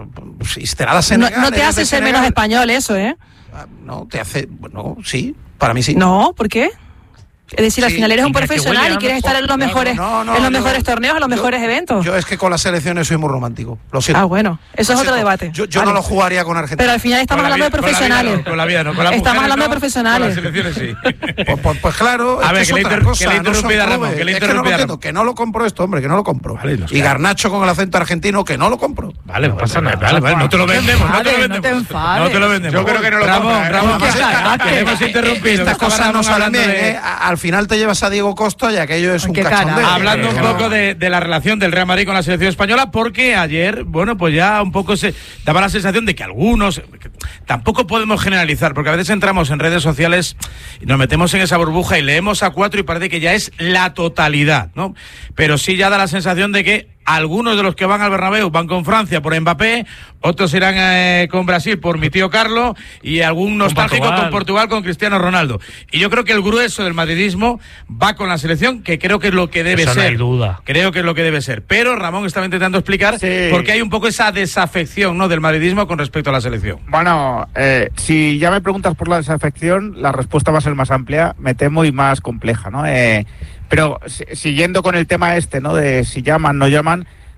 Si será la Senegal, no, no te hace ser menos español eso, ¿eh? No, te hace... Bueno, sí, para mí sí. No, ¿por qué? Es decir, sí, al final eres un profesional William, y quieres estar en los mejores, no, no, en los yo, mejores torneos, en los yo, mejores eventos. Yo es que con las selecciones soy muy romántico. Lo siento. Ah, bueno, eso lo es otro debate. Yo, yo vale. no lo jugaría con Argentina. Pero al final estamos hablando vida, de profesionales. Con la vida no, con la vida no. Con la estamos hablando no, de profesionales. Con las selecciones sí. pues, pues, pues claro, a es ver, que, que, es le otra cosa, que le interrumpida no Ramón, que le interrumpida Ramón. Que no lo compro esto, hombre, que no lo compro. Vale, y Garnacho con el acento argentino, que no lo compro. Vale, no pasa nada. Vale, vale, no te lo vendemos, no te lo vendemos. No te lo vendemos. Yo creo que no lo Ramón, Ramón, que hemos interrumpido. Estas cosas no salen bien, al final te llevas a Diego Costa y aquello es un cachondeo. Hablando un poco de, de la relación del Real Madrid con la selección española, porque ayer, bueno, pues ya un poco se daba la sensación de que algunos, que tampoco podemos generalizar, porque a veces entramos en redes sociales y nos metemos en esa burbuja y leemos a cuatro y parece que ya es la totalidad, ¿no? Pero sí ya da la sensación de que algunos de los que van al Bernabéu van con Francia por Mbappé, otros irán eh, con Brasil por mi tío Carlos y algún nostálgico con Portugal. con Portugal con Cristiano Ronaldo. Y yo creo que el grueso del madridismo va con la selección, que creo que es lo que debe Eso ser. No hay duda. Creo que es lo que debe ser. Pero Ramón estaba intentando explicar sí. por qué hay un poco esa desafección, ¿no?, del madridismo con respecto a la selección. Bueno, eh, si ya me preguntas por la desafección, la respuesta va a ser más amplia, me temo, y más compleja, ¿no? Eh, Pero siguiendo con el tema este, ¿no?, de si llaman, no llaman,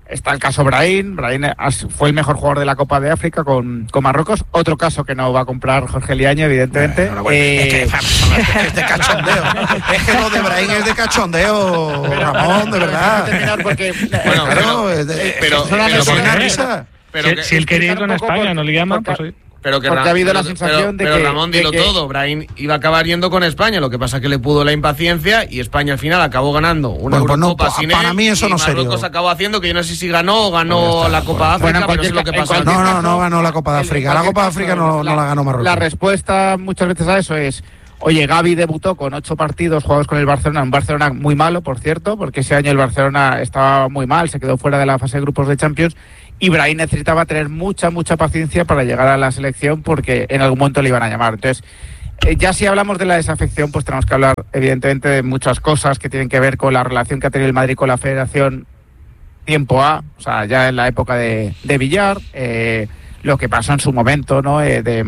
Está el caso Brahim. Brahim fue el mejor jugador de la Copa de África con, con Marruecos. Otro caso que no va a comprar Jorge Liaño, evidentemente. Bueno, bueno, eh... es, que, es de cachondeo. Es que lo de Brahim es de cachondeo, pero, Ramón, de verdad. Terminar porque, bueno, claro, es de, pero, es una, pero, es una risa. Pero si, que, si él quería ir con España, por, no le llaman, pues hoy. Pero que porque Ra- ha habido pero, la sensación pero, de que... Pero Ramón, dilo de que, todo. Brahim iba a acabar yendo con España. Lo que pasa es que le pudo la impaciencia y España al final acabó ganando una bueno, Eurocopa pues no, sin para él. mí eso y no serio. Marruecos acabó haciendo que yo no sé si ganó o ganó bueno, la Copa bueno. África, bueno, pero eso es lo que pasó. No, no, no ganó la Copa de África. La Copa de África no, la, no la ganó Marruecos. La respuesta muchas veces a eso es... Oye, Gavi debutó con ocho partidos jugados con el Barcelona, un Barcelona muy malo, por cierto, porque ese año el Barcelona estaba muy mal, se quedó fuera de la fase de grupos de Champions, y Brahim necesitaba tener mucha, mucha paciencia para llegar a la selección porque en algún momento le iban a llamar. Entonces, eh, ya si hablamos de la desafección, pues tenemos que hablar, evidentemente, de muchas cosas que tienen que ver con la relación que ha tenido el Madrid con la Federación tiempo A, o sea, ya en la época de, de Villar, eh, lo que pasó en su momento, ¿no?, eh, de...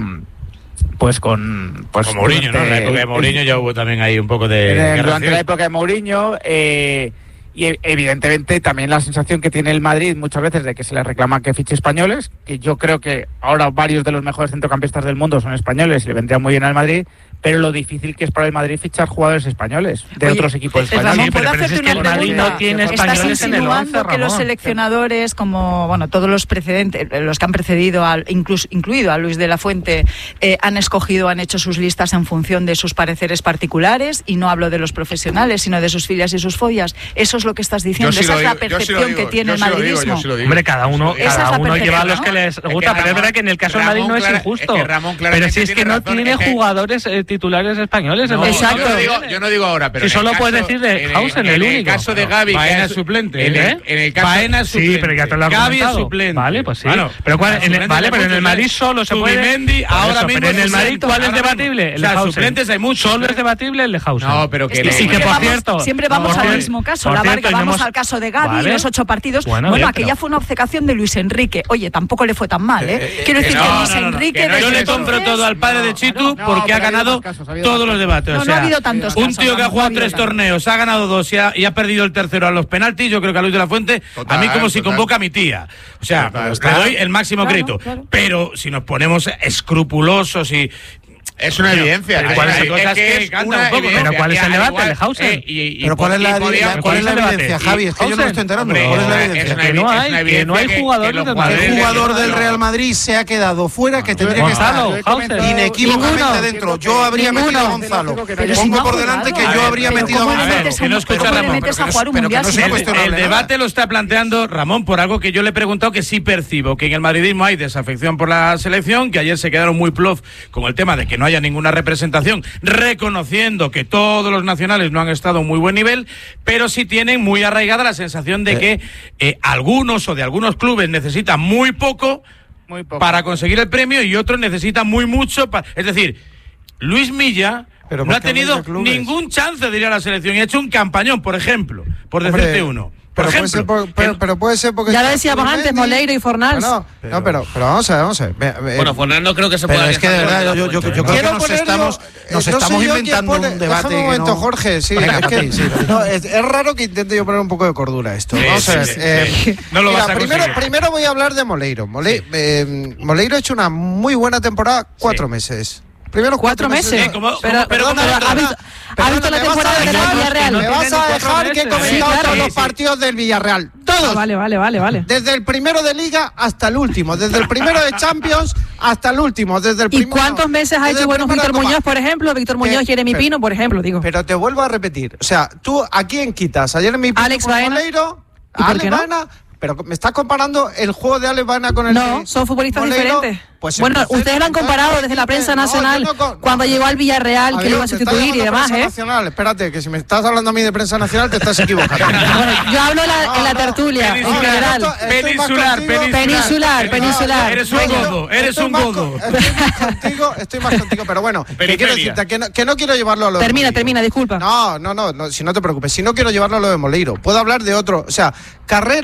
Pues con... Pues con Mourinho, ¿no? En la época de Mourinho ya hubo también ahí un poco de... de durante la época de Mourinho, eh, y evidentemente también la sensación que tiene el Madrid muchas veces de que se le reclama que fiche españoles, que yo creo que ahora varios de los mejores centrocampistas del mundo son españoles y le vendría muy bien al Madrid, pero lo difícil que es para el Madrid fichar jugadores españoles de Oye, otros equipos españoles. españoles. Sí, pero, pero es que el Madrid no tiene españoles en el once, que los seleccionadores, como bueno, todos los precedentes, los que han precedido, al, incluso, incluido a Luis de la Fuente, eh, han escogido, han hecho sus listas en función de sus pareceres particulares, y no hablo de los profesionales, sino de sus filias y sus follas. Eso es lo que estás diciendo, sí esa es digo, la percepción sí digo, que tiene el sí madridismo. Sí Hombre, cada uno, cada uno lleva a los que les gusta, es que Ramón, pero es verdad que en el caso del Madrid no es injusto. Es que Ramón, pero si es que no tiene es que... jugadores eh, titulares españoles. No, exacto. Yo no, digo, yo no digo ahora, pero si solo caso, puedes decir de Hausen, el, el único. En el caso de Gavi, Baena es suplente. En el, en el caso, Baena es suplente. Sí, pero ya te lo has Gavi es suplente. Vale, pues sí. Bueno, pero cuál, en el, vale, pero en el Madrid solo se puede. Subimendi, ahora mismo. Pero en el Madrid, ¿cuál es debatible? El de Hausen. Suplentes hay muchos. Solo es debatible el de Hausen. No, pero que y que por cierto. Siempre vamos al mismo caso. La Barca, vamos al caso de Gavi, los ocho partidos. Bueno, aquella fue una obcecación de Luis Enrique. Oye, tampoco le fue tan mal, ¿eh? Quiero decir que Luis Enrique. Yo le compro todo al padre de Chitu porque ha ganado todos los debates. No, no ha habido tantos casos. Un tío que ha jugado tres torneos, ha ganado dos y ha, y ha perdido el tercero a los penaltis. Yo creo que a Luis de la Fuente, total, a mí como total. Si convoca a mi tía. O sea, total, le claro. doy el máximo claro, crédito. Claro. Pero si nos ponemos escrupulosos y... Es una evidencia. Pero ¿cuál es, es, es, que es una un poco, pero ¿cuál es el debate de Hausen? Eh, y, y, pero ¿cuál es la, podía, ¿cuál es la evidencia, Javi? Es que yo no me estoy enterando. Hombre, ¿Cuál es la evidencia? Es que no hay, que no hay jugadores del Madrid. El jugador del Real Madrid se ha quedado fuera, que tendría que estar inequívocamente dentro. Yo habría metido a Gonzalo. Pongo por delante que yo habría metido a Gonzalo. Que no escucha Ramón. Pero que no sea cuestionable. El debate lo está planteando Ramón por algo que yo le he preguntado que sí percibo, que en el madridismo hay desafección por la selección, que ayer se quedaron muy plof con el tema de que no haya ninguna representación, reconociendo que todos los nacionales no han estado a un muy buen nivel, pero sí tienen muy arraigada la sensación de que eh, algunos o de algunos clubes necesitan muy poco, muy poco para conseguir el premio y otros necesitan muy mucho. Pa- es decir, Luis Milla pero no ha tenido ningún chance de ir a la selección y ha hecho un campañón, por ejemplo, por Hombre, decirte uno. Por pero, ejemplo, puede ser por, pero, pero puede ser porque... Ya lo decíamos antes, Moleiro y Fornals. No, pero, no, pero, pero vamos a ver, vamos a ver. Me, me, bueno, Fornals no creo que se pueda... Pero es que de verdad, yo, yo, yo, yo creo que nos estamos, nos no estamos yo inventando pone, un debate un momento, que no... Jorge, sí. Venga, es, que, sí, sí, no, es, es raro que intente yo poner un poco de cordura a esto. Sí, vamos a ver. Sí, sí, eh, sí. No lo mira, vas a primero, conseguir. primero voy a hablar de Moleiro. Mole, sí. eh, Moleiro ha hecho una muy buena temporada, cuatro sí. meses. Primero cuatro, cuatro meses. meses. Sí, como, pero, pero, perdona, pero, ¿ha visto, ¿ha visto la temporada del Villarreal? Me vas a dejar que he comentado sí, claro, todos los partidos del Villarreal. Todos. Ah, vale, vale, vale, vale. Desde el primero de Liga hasta el último. Desde el primero de Champions hasta el último. Desde el ¿Y primero, cuántos meses ha hecho buenos Víctor Muñoz, por ejemplo? Víctor Muñoz, Jeremy pero, Pino, por ejemplo, digo. Pero te vuelvo a repetir. O sea, tú, ¿a quién quitas? ¿A Jeremy Pino Alex con Baena? Moleiro? ¿Y ¿A por Alex qué no? Baena? Pero me estás comparando el juego de Alex Baena con el No, de son futbolistas Moleiro. diferentes. Pues bueno, entonces, ustedes lo han comparado desde la prensa nacional no, no, cuando no, llegó al Villarreal, que ver, lo iba a sustituir y demás, ¿eh? Nacional. Espérate, que si me estás hablando a mí de prensa nacional te estás equivocando. Bueno, yo hablo la, no, en la tertulia, peninsular, en general. No, peninsular, peninsular, peninsular, peninsular. Eres un godo, eres un godo. Estoy más contigo, estoy más contigo, pero bueno, que quiero decirte que no, que no quiero llevarlo a lo Termina, de termina, disculpa. No, no, no, no, si no te preocupes, si no quiero llevarlo a lo de Moleiro, puedo hablar de otro, o sea, Carreras está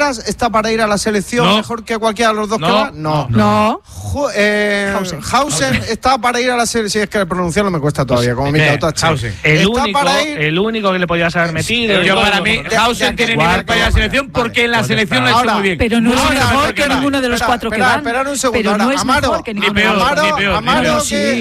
está para ir a la selección no. mejor que cualquiera de los dos no. que va? No. No. no. Jo, eh, Hausen. Hausen está para ir a la selección. Si es que pronunciarlo me cuesta todavía, como mi Hausen. El único, el único que le podías haber metido. Yo para mí, Hausen tiene nivel para ir a la selección porque en la selección lo ha hecho muy bien. Pero no es mejor que ninguno de los cuatro que van. Esperar un segundo. Pero no es mejor que ninguno de los cuatro. Amaro,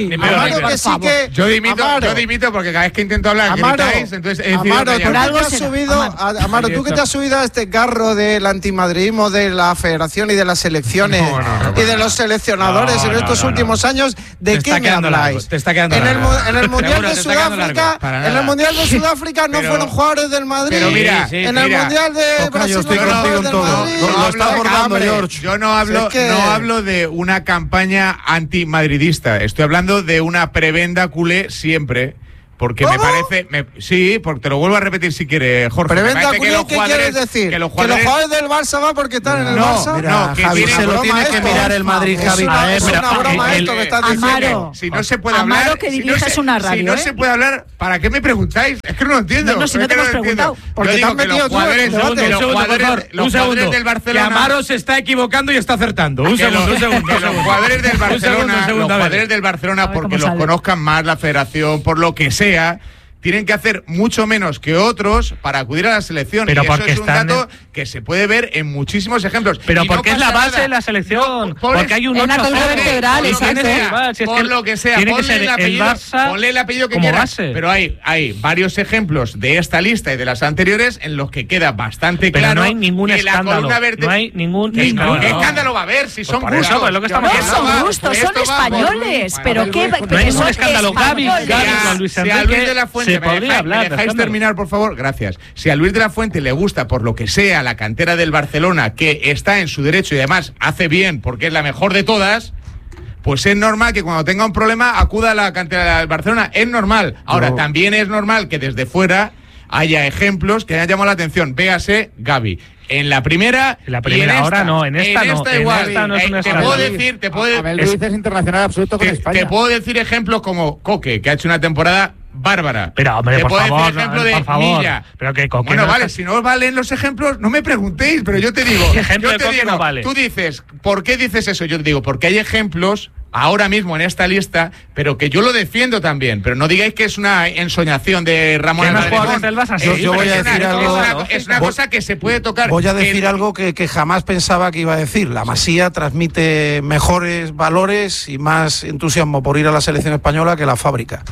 que sí que... Yo dimito, yo dimito porque cada vez que intento hablar gritáis, entonces he Amaro, tú que te has subido, Amaro, tú que te has subido a este carro del antimadridismo de la federación y de las selecciones no, no, no, y de los seleccionadores no, en estos no, no, últimos no. años, ¿de qué me habláis? Te está quedando en, el, en el Mundial de Sudáfrica, en el Mundial de Sudáfrica no pero, fueron jugadores del Madrid. Pero mira, sí, en el mira, Mundial de Brasil yo estoy no contigo en todo. Madrid, Lo, lo no está abordando George. Yo no hablo, es que... no hablo de una campaña antimadridista. Estoy hablando de una prebenda culé siempre. Porque ¿Cómo? me parece... Me, sí, porque te lo vuelvo a repetir si quieres, Jorge. Preventa que culé, ¿qué quieres decir? Que los, ¿Que los jugadores del Barça van porque están no, en el Barça? Mira, no, que Javi, tiene, se lo tiene que esto. mirar el Madrid, Es Javi. una, ver, es pero, una broma el, esto que estás Amaro, diciendo. Si no se puede hablar... Amaro, que diriges si no se, una radio, Si no ¿eh? se puede hablar, ¿para qué me preguntáis? Es que no lo entiendo. No, no, si no es te que hemos no preguntado. Porque te has metido tú en el debate. Un segundo, por favor. Un segundo. Del Barcelona, que Amaro se está equivocando y está acertando. Un segundo, un segundo. Los jugadores del Barcelona, los jugadores del Barcelona, porque los conozcan más la federación, por lo que sea, tienen que hacer mucho menos que otros para acudir a la selección. Pero y eso porque es un están dato que se puede ver en muchísimos ejemplos. Pero y porque no es la pasa base nada. de la selección. No, por, porque hay un en la columna vertebral, exacto. Por lo que sea, tiene que ponle ser el apellido, el Barça ponle el apellido que como quieras. base. Pero hay, hay varios ejemplos de esta lista y de las anteriores en los que queda bastante pero claro. no hay ningún que escándalo. La verte... No hay ningún ¿Qué escándalo. ¿Qué escándalo va a haber? Si pues son por eso, gustos. es lo que estamos no son gustos, son españoles. Pero qué. No hay ningún escándalo. Gavi, Gavi, Luis si a Luis de la Enrique Fuente se podría hablar. ¿Me dejáis terminar, por favor? Gracias. Si a Luis de la Fuente le gusta, por lo que sea, la cantera del Barcelona, que está en su derecho y además hace bien porque es la mejor de todas, pues es normal que cuando tenga un problema acuda a la cantera del Barcelona. Es normal. Ahora, no. también es normal que desde fuera haya ejemplos que hayan llamado la atención. Véase Gavi. En la primera, en la primera, en ahora esta, no, en esta en no, esta en igual. esta no es un eh, te puedo decir, te puedo Abel Ruiz es internacional absoluto con te, España. Te puedo decir ejemplos como Coque, que ha hecho una temporada bárbara. Pero, hombre, te por puedo favor, decir ejemplo no, de por favor. Milla. Pero que Coque bueno, no vale, está... si no os valen los ejemplos, no me preguntéis, pero yo te digo, ejemplo yo te de Coque digo, no vale. Tú dices, ¿por qué dices eso? Yo te digo, porque hay ejemplos ahora mismo en esta lista, pero que yo lo defiendo también, pero no digáis que es una ensoñación de Ramón Alvarez. Del Barça, yo, yo voy a decir una, algo. Es una, es una voy, cosa que se puede tocar. Voy a decir el, algo que, que jamás pensaba que iba a decir. La Masía transmite mejores valores y más entusiasmo por ir a la selección española que la fábrica.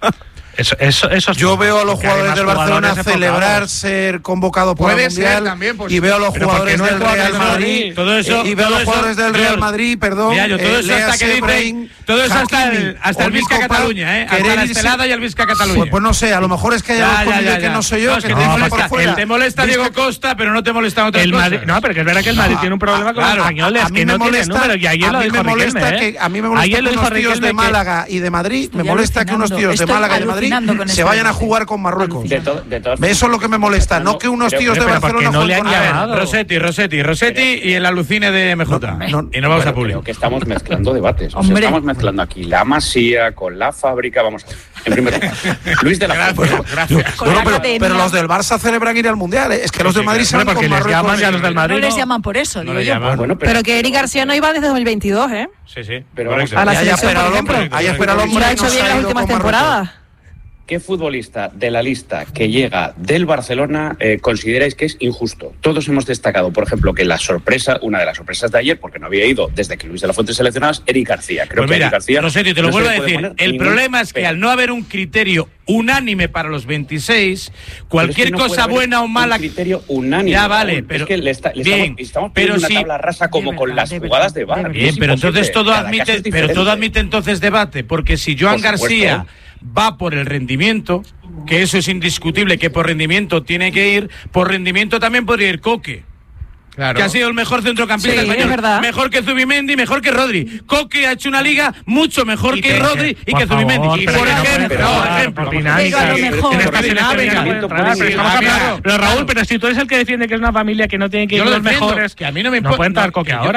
Eso, eso, eso es yo veo a los jugadores del Barcelona jugadores celebrar ser convocados por el Mundial también, pues, y veo a los jugadores no del Real Madrid todo eso, y veo a los jugadores del Real Madrid, perdón, mira, yo, todo eso eh, hasta que dicen, todo eso hasta el, hasta el Vizca Cataluña, ¿eh? Hasta la Estelada y el Vizca Cataluña. Pues, pues no sé, a lo mejor es que hay ya, algo ya, ya, que ya. no soy yo, no, que que no, te molesta, por fuera. te molesta Diego Costa, pero no te molesta otras el cosas. Madrid, no, pero que es verdad que el Madrid tiene un problema con los españoles, que no tiene número, y ayer lo dijo Riquelme, a mí me molesta que unos tíos de Málaga y de Madrid, me molesta que unos tíos de Málaga y de Madrid se vayan a jugar con Marruecos. De to, de Eso es lo que me molesta, no que unos tíos de Barcelona no le han llamado. Rossetti, Rossetti, Rossetti y el alucine de M J. No, no, y no vamos a publicar. Creo que estamos mezclando debates. O sea, estamos mezclando aquí la Masía con la fábrica. Vamos a ver. En primer lugar, Luis de la Fuente. Gracias. Bueno, pero, pero los del Barça celebran ir al Mundial. Es que sí, los del Madrid sí, se van con Marruecos. Llaman, ya los del Madrid, no les llaman por eso, no digo yo. Bueno, pero, pero que Eric García no iba desde dos mil veintidós, ¿eh? Sí, sí. Pero a la selección, por ejemplo. Ahí espera el hombre. Y ha hecho bien las últimas temporadas. ¿Qué futbolista de la lista que llega del Barcelona eh, consideráis que es injusto? Todos hemos destacado, por ejemplo, que la sorpresa, una de las sorpresas de ayer, porque no había ido desde que Luis de la Fuente seleccionado, es Eric García. Creo pues que mira, Eric García. Rossetti, te lo no vuelvo a decir. El problema es que pero. al no haber un criterio unánime para los veintiséis, cualquier es que no cosa buena o mala. Un criterio unánime. Ya vale, pero. Es que le, está, le bien, estamos, estamos pero una si, tabla rasa como de con verdad, las de jugadas verdad, de V A R. Bien, pero entonces todo admite, pero todo admite entonces debate, porque si Joan García va por el rendimiento, que eso es indiscutible, que por rendimiento tiene que ir, por rendimiento también podría ir Coque. Claro. Que ha sido el mejor centrocampista sí, español, es verdad. mejor que Zubimendi, mejor que Rodri. Coque ha hecho una liga mucho mejor que Rodri y que Zubimendi. Y por ejemplo, pero Raúl, pero si tú eres el que defiende que es una familia que no tiene que ir los mejores, que a mí no me no puede entrar Coque ahora.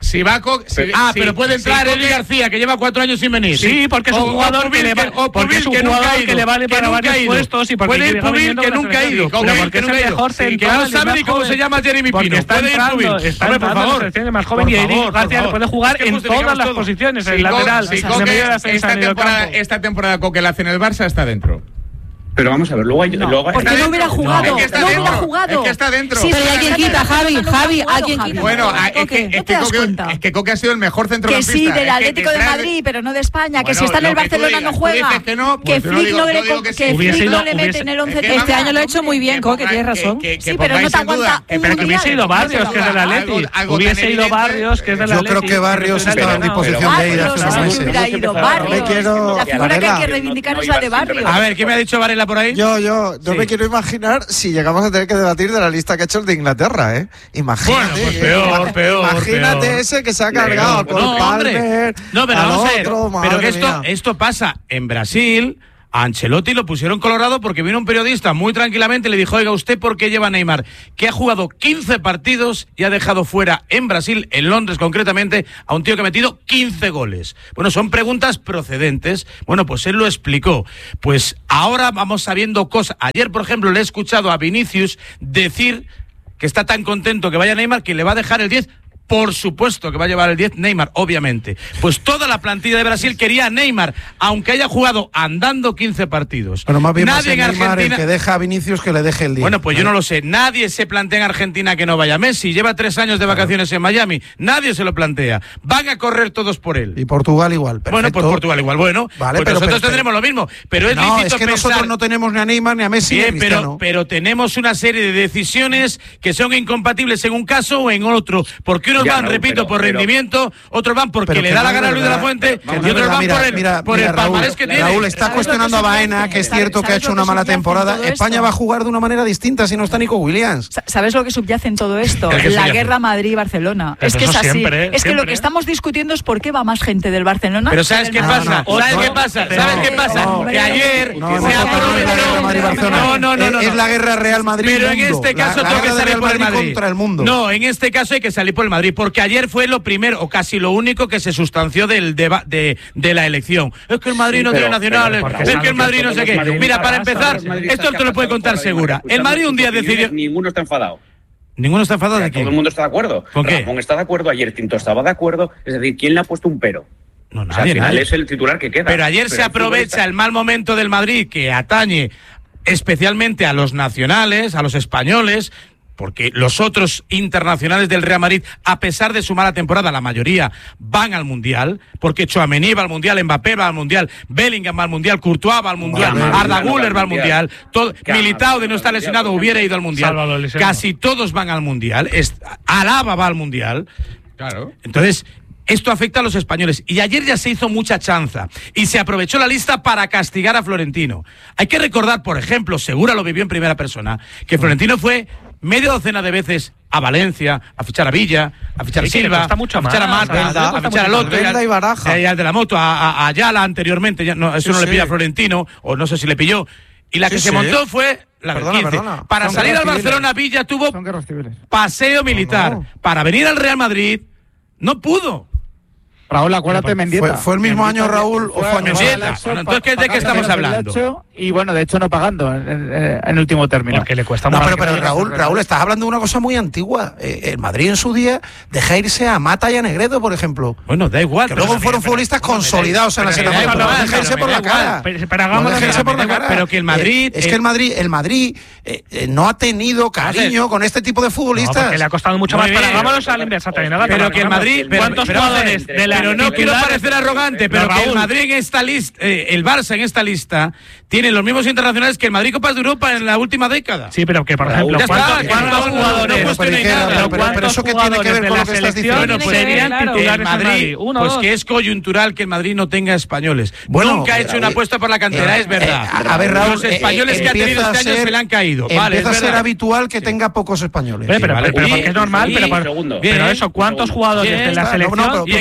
Si va Coque, si, ah, si, pero puede entrar si Eli García, que lleva cuatro años sin venir. Sí, porque es un jugador que le va, porque es un jugador que le vale para varios puestos y porque puede ir Pubil, que nunca ha ido. Pero porque es el mejor central, que no sabe ni cómo se llama Jeremy Pino. Está entrando, está entrando en la selección más joven y Eli García puede jugar en todas las posiciones, en lateral, en medio de la temporada. Esta temporada Coque la hace en el Barça, está dentro. Pero vamos a ver, luego hay... No, luego porque no hubiera jugado, no, es que no dentro, hubiera jugado. Es que está dentro. Sí, pero ¿a quién quita, Javi? Javi, ¿a quién quita? Bueno, es que, es, que Coque, es que Coque ha sido el mejor centrocampista. Que sí, del Atlético es que de Madrid, pero no de España. Bueno, que si está en el Barcelona digas, no juega. Que, no, que pues Flick no, digo, le, que que Flick sí. no le mete en el once. Este Este año lo ha hecho muy bien, Coque, tienes razón. Que, que, sí, pero no te aguanta un Pero que hubiese ido Barrios, que es del Atleti. Hubiese ido Barrios, que es del Atleti. Yo creo que Barrios estaba en disposición de ir hace unos meses. hubiera ido Barrios. La figura que hay que reivindicar es la de Barrios. A ver, ¿qué me ha dicho Varela por ahí? Yo, yo, no me quiero imaginar si llegamos a tener que debatir de la lista que ha hecho el de Inglaterra, ¿eh? Imagínate. Bueno, pues peor, peor. Imagínate peor. ese que se ha cargado con no, Palmer. No, pero vamos a ver. Otro, pero que esto, mía. esto pasa en Brasil. A Ancelotti lo pusieron colorado porque vino un periodista muy tranquilamente y le dijo, oiga, ¿usted por qué lleva a Neymar? Que ha jugado quince partidos y ha dejado fuera en Brasil, en Londres concretamente, a un tío que ha metido quince goles. Bueno, son preguntas procedentes. Bueno, pues él lo explicó. Pues ahora vamos sabiendo cosas. Ayer, por ejemplo, le he escuchado a Vinicius decir que está tan contento que vaya Neymar que le va a dejar el diez. Por supuesto que va a llevar el diez Neymar, obviamente. Pues toda la plantilla de Brasil quería a Neymar, aunque haya jugado andando quince partidos. Bueno, más bien Nadie va a ser en Neymar Argentina... el que deja a Vinicius que le deje el diez. Bueno, pues yo no lo sé. Nadie se plantea en Argentina que no vaya Messi. Lleva tres años de vacaciones en Miami. Nadie se lo plantea. Van a correr todos por él. Y Portugal igual. Perfecto. Bueno, pues Portugal igual. Bueno, vale, pues pero, nosotros pero, tendremos lo mismo. Pero es no, lícito es que pensar... nosotros no tenemos ni a Neymar, ni a Messi, Bien, ni a Cristiano. pero, pero tenemos una serie de decisiones que son incompatibles en un caso o en otro. Porque unos ya, van, no, repito, pero, por pero, rendimiento, otros van porque pero le que da no la gana a es Luis de la verdad, Fuente que no y es otros verdad. van Mira, por el, mira, por mira, el palmarés Raúl, que tiene. Raúl está cuestionando a Baena, que es cierto que ha hecho una mala temporada. España va a jugar de una manera distinta si no está Nico Williams. ¿Sabes lo que subyace en todo esto? ¿Qué La subyace? guerra Madrid-Barcelona. Pero Es que es eso así. siempre, es que siempre. lo que estamos discutiendo es por qué va más gente del Barcelona. Pero ¿sabes qué del pasa? Madrid. no, ¿Sabes no, qué pasa? pero- ¿Sabes qué pasa? no, Que ayer No, no, se no, aprovechó. Madrid-Barcelona. No, no, no, no, Es no. la guerra Real Madrid. Pero en mundo. este caso la, tengo la que guerra de salir Real por el Madrid Madrid. contra el mundo. No, en este caso hay que salir por el Madrid, porque ayer fue lo primero, o casi lo único que se sustanció del deba de, de la elección. Es que el Madrid Sí, no pero- tiene nacionales, pero- es que el Madrid no sé qué. Madrid- Mira, para Madrid- empezar, Madrid- esto te lo puede contar Segura. El Madrid un día decidió... Ninguno está enfadado. ¿Ninguno está enfadado de Todo el qué? mundo está de acuerdo. ¿Con qué? Ramón está de acuerdo, ayer Tinto estaba de acuerdo. Es decir, ¿quién le ha puesto un pero? No, O sea, nadie, al final nadie. es el titular que queda. Pero ayer Pero se el aprovecha futbolista- el mal momento del Madrid que atañe especialmente a los nacionales, a los españoles, porque los otros internacionales del Real Madrid, a pesar de su mala temporada, la mayoría van al Mundial, porque Tchouaméni va al Mundial, Mbappé va al Mundial, Bellingham va al Mundial, Courtois va al Mundial, Vale, Arda Vale, Güler va al Mundial, todo, Claro, Militao de no al estar Mundial, lesionado por hubiera ejemplo. ido al Mundial, Sálvalo lesionado. casi todos van al Mundial, es- Alaba va al Mundial. Claro. Entonces, esto afecta a los españoles. Y ayer ya se hizo mucha chanza. Y se aprovechó la lista para castigar a Florentino. Hay que recordar, por ejemplo, Segura lo vivió en primera persona, que Florentino fue media docena de veces a Valencia, a fichar a Villa, a fichar a Sí, que le Silva, cuesta mucho a fichar a más, Mata, ¿verdad? a fichar al otro, Venda y Baraja. y al de la moto, a, a, a Ayala anteriormente. Ya, no, eso Sí, no le sí. pilla a Florentino, o no sé si le pilló. Y la Sí, que se sí. montó fue la del Perdona, quince. perdona. Para Son salir al guerras civiles. Barcelona, Villa tuvo Son guerras civiles. paseo militar. No, no. Para venir al Real Madrid, no pudo. Raúl, acuérdate, Mendieta. ¿Fue, fue el mismo año, Raúl, o fue año Mendieta. antes? Bueno, entonces, ¿de qué estamos hablando? Y bueno, de hecho no pagando en, en- en último término. Porque le cuesta No, mucho. pero, pero Raúl, Raúl, estás hablando de una cosa muy antigua. Eh, el Madrid en su día deja irse a Mata y a Negredo, por ejemplo. Bueno, da igual. Que pero- luego fueron pero- futbolistas pero- consolidados en la pero- selección. pero- Pero no pero- dejarse pero- por la pero- cara. Pero, pero No hagamos dejarse por la cara. Pero que el Madrid... Eh, es eh, que el Madrid, el Madrid eh, eh, no ha tenido cariño con este tipo de No, futbolistas. porque le ha costado mucho Muy más. Pero bien. hagámonos a la inversa también. Nada, Pero que el Madrid... pero- ¿Cuántos pero- jugadores de la Pero no quiero titulares- parecer arrogante, pero que el Madrid en esta lista, eh, el Barça en esta lista, tiene los mismos internacionales que el Madrid Copas de Europa en la última década. Sí, pero que, por Raúl, ejemplo, ya está, ¿cuántos, que cuántos no- no- no jugadores cuestionéis pero, nada. pero, pero, pero ¿cuántos eso qué tiene que jugadores ver de con la lo que estás selección diciendo? Bueno, pues serían claro. titulares el en Madrid, Madrid? Uno, pues dos. que es coyuntural que el Madrid no tenga españoles. Bueno, Nunca ha hecho una apuesta por la cantera, eh, es verdad. eh, a ver, Raúl, los españoles eh, que ha tenido empieza este a año ser- se le han caído. Vale, Empieza es a ser verdad. habitual que tenga pocos españoles. Pero, pero, vale. pero Y- porque es normal, y- pero, por- segundo. pero Bien. eso, ¿cuántos Segundo. jugadores Bien, de la está, selección no, no, pero Y en el titulares Barça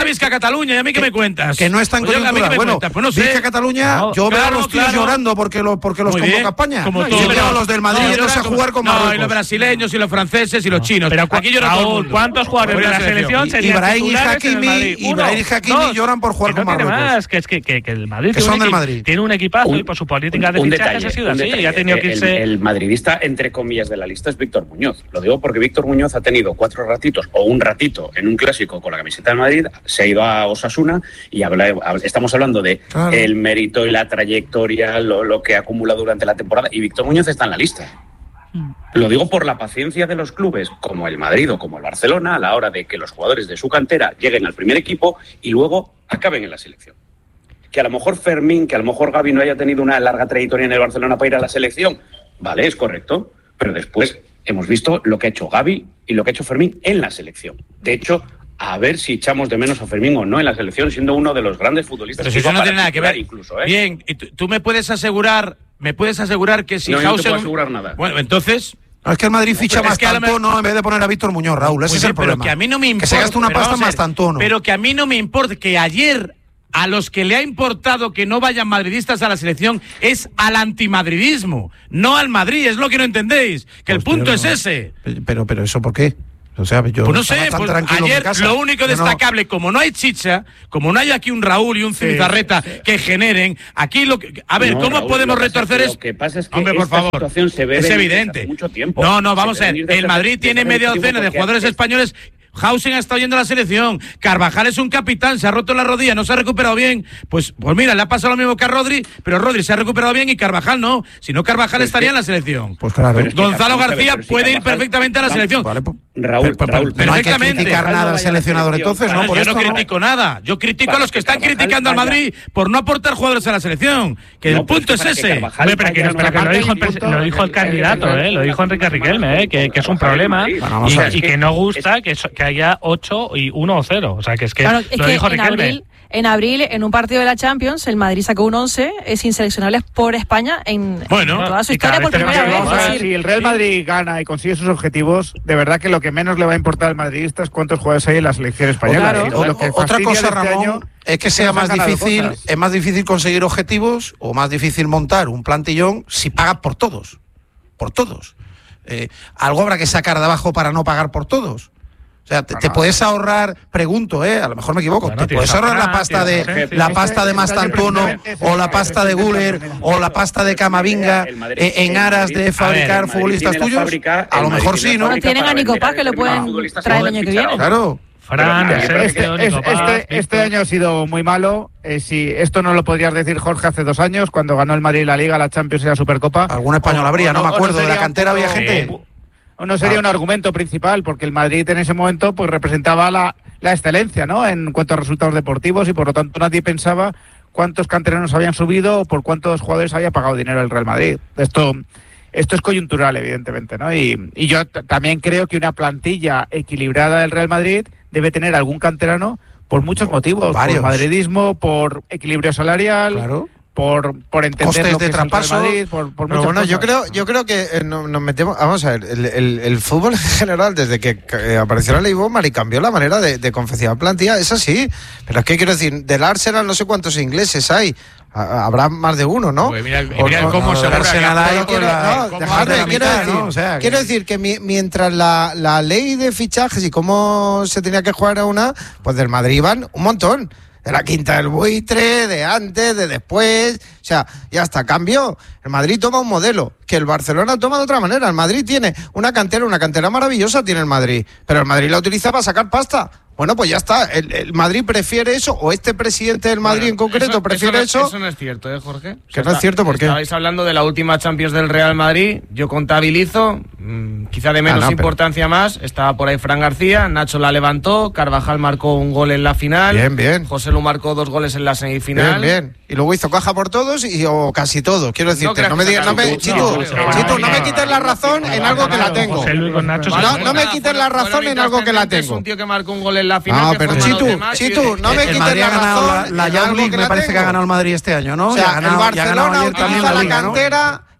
está Vizca Cataluña, ¿y a mí qué me cuentas? Que no está en coyuntura. Bueno, pues no sé. Vizca Cataluña, no, yo claro, veo a los tíos claro. llorando porque, lo, porque los convoca España. Como yo veo a los del Madrid no, yéndose a jugar con Marruecos. No, y los brasileños, y los franceses, y los chinos. Pero aquí lloran todo el mundo. ¿Cuántos jugadores de la selección serían Ibrahim y titulares en el Madrid? Ibrahim y Hakimi lloran por jugar con Marruecos. Que es que el Madrid tiene un equipazo y por su política de fichajes ha sido así. Ha tenido que irse. El madridista, entre comillas, de la lista es Víctor Muñoz. Lo digo porque Víctor Muñoz ha tenido cuatro ratitos o un ratito en un clásico con la camiseta del Madrid, se ha ido a Osasuna y habla, estamos hablando de claro. el mérito y la trayectoria, lo, lo que ha acumulado durante la temporada, y Víctor Muñoz está en la lista. Mm. Lo digo por la paciencia de los clubes como el Madrid o como el Barcelona a la hora de que los jugadores de su cantera lleguen al primer equipo y luego acaben en la selección. Que a lo mejor Fermín, que a lo mejor Gavi no haya tenido una larga trayectoria en el Barcelona para ir a la selección, vale, es correcto, pero después hemos visto lo que ha hecho Gavi y lo que ha hecho Fermín en la selección. De hecho, a ver si echamos de menos a Fermín o no en la selección, siendo uno de los grandes futbolistas. Pero si eso no tiene nada que ver. Incluso, ¿eh? Bien, ¿y tú me puedes asegurar, me puedes asegurar que si no, Hausen... No te puedo asegurar nada. Bueno, entonces... No, es que el Madrid ficha más tantono en vez de poner a Víctor Muñoz, Raúl. Ese es el problema. Pero que a mí no me importa. Que se gaste una pasta más tantono. Pero que a mí no me importa que ayer... A los que le ha importado que no vayan madridistas a la selección es al antimadridismo, no al Madrid, es lo que no entendéis, que pues el punto no, es ese. Pero, pero ¿eso por qué? O sea, yo pues no sé, pues ayer lo único destacable, no. como no hay chicha, como no hay aquí un Raúl y un Zubizarreta sí, sí. que generen, aquí lo que... A ver, no, ¿cómo Raúl, podemos retorcer eso? Lo que pasa es que Hombre, por esta favor, situación se ve es evidente. Mucho tiempo. No, no, vamos a ver, el Madrid tiene media docena de jugadores españoles... Hausen ha estado yendo a la selección, Carvajal es un capitán, se ha roto la rodilla, no se ha recuperado bien, pues pues mira, le ha pasado lo mismo que a Rodri, pero Rodri se ha recuperado bien y Carvajal no, si no Carvajal pues estaría que, en la selección. Pues claro. Es Gonzalo que, García ver, si puede Carvajal, ir perfectamente a la selección. Vale, pues, Raúl, pero, Raúl, pero no hay que criticar nada al seleccionador entonces, ¿no? Claro, por yo esto, no critico ¿no? nada, yo critico vale, a los que están Carvajal criticando al Madrid por no aportar jugadores a la selección, que no, el punto es, es ese. Hombre, pero que, no, pero que lo, dijo el, lo dijo el candidato, eh, lo dijo Enrique Riquelme, eh, que, que es un problema bueno, y, y que no gusta que, que haya ocho y uno o cero, o sea que es que claro, es lo que dijo en Riquelme. Abril, en abril, en un partido de la Champions, el Madrid sacó un once sin seleccionables por España en, bueno, en toda su historia por primera vez. Vamos a ver, si el Real Madrid gana y consigue sus objetivos, de verdad que lo que menos le va a importar al madridista es cuántos jugadores hay en la selección española. Claro. O, lo que otra cosa, Ramón, este año, es que sea más difícil, cosas. es más difícil conseguir objetivos o más difícil montar un plantillón si pagas por todos, por todos. Eh, algo habrá que sacar de abajo para no pagar por todos. O sea, te, te puedes ahorrar, pregunto, eh, a lo mejor me equivoco, bueno, te puedes ahorrar la pasta de la pasta de Mastantuono o la pasta de Guller o la pasta de Camavinga eh, en aras de fabricar futbolistas tuyos. A lo mejor sí, ¿no? No tienen a Nico Paz que lo pueden traer el año que viene. Claro. Fran, este, este, este, este año ha sido muy malo. Eh, si esto no lo podrías decir, Jorge, hace dos años, cuando ganó el Madrid la Liga, la Champions y la Supercopa. Algún español habría, no me acuerdo, de la cantera había gente. No sería un argumento principal, porque el Madrid en ese momento pues representaba la, la excelencia, ¿no? En cuanto a resultados deportivos, y por lo tanto nadie pensaba cuántos canteranos habían subido o por cuántos jugadores había pagado dinero el Real Madrid. Esto, esto es coyuntural, evidentemente, ¿no? Y, y yo t- también creo que una plantilla equilibrada del Real Madrid debe tener algún canterano por muchos motivos. Varios. Por madridismo, por equilibrio salarial. Claro. Por, por entender costes lo que de traspaso, Madrid, por, por pero bueno, cosas. yo creo, yo creo que eh, no, nos metemos, vamos a ver, el, el, el fútbol en general, desde que eh, apareció la Ley Bomar y cambió la manera de, de confeccionar plantilla, es así. Pero es que quiero decir, del Arsenal no sé cuántos ingleses hay. Habrá más de uno, ¿no? Pues mira, mira o, cómo no, se Arsenal quiero, no, dejarme, quiero mitad, decir, ¿no? O sea, quiero que... decir que mi, mientras la, la ley de fichajes y cómo se tenía que jugar a una, pues del Madrid van un montón. De la Quinta del Buitre, de antes, de después, o sea, ya está, cambió. El Madrid toma un modelo, que el Barcelona toma de otra manera. El Madrid tiene una cantera, una cantera maravillosa tiene el Madrid, pero el Madrid la utiliza para sacar pasta. Bueno, pues ya está, el, el Madrid prefiere eso, o este presidente del Madrid bueno, en concreto eso, prefiere eso. No, eso. Eso no es cierto, ¿eh, Jorge? Que o sea, no es cierto, ¿por qué? Estabais hablando de la última Champions del Real Madrid, yo contabilizo, mmm, quizá de menos ah, no, importancia pero... más, estaba por ahí Fran García, Nacho la levantó, Carvajal marcó un gol en la final, bien, bien. José Lu marcó dos goles en la semifinal. Bien, bien. Y luego hizo caja por todos y o casi todos, quiero decirte, no, no me digas, no me, Chitu, no, Chitu, no me quites la razón en algo que la tengo. No, no me quites la razón en algo que la tengo. Es un tío que marcó un gol en la final. No, pero Chitu, Chitu, no me quites la razón. La Youth League me parece que ha ganado el Madrid este año, ¿no? O sea, el Barcelona utiliza la cantera,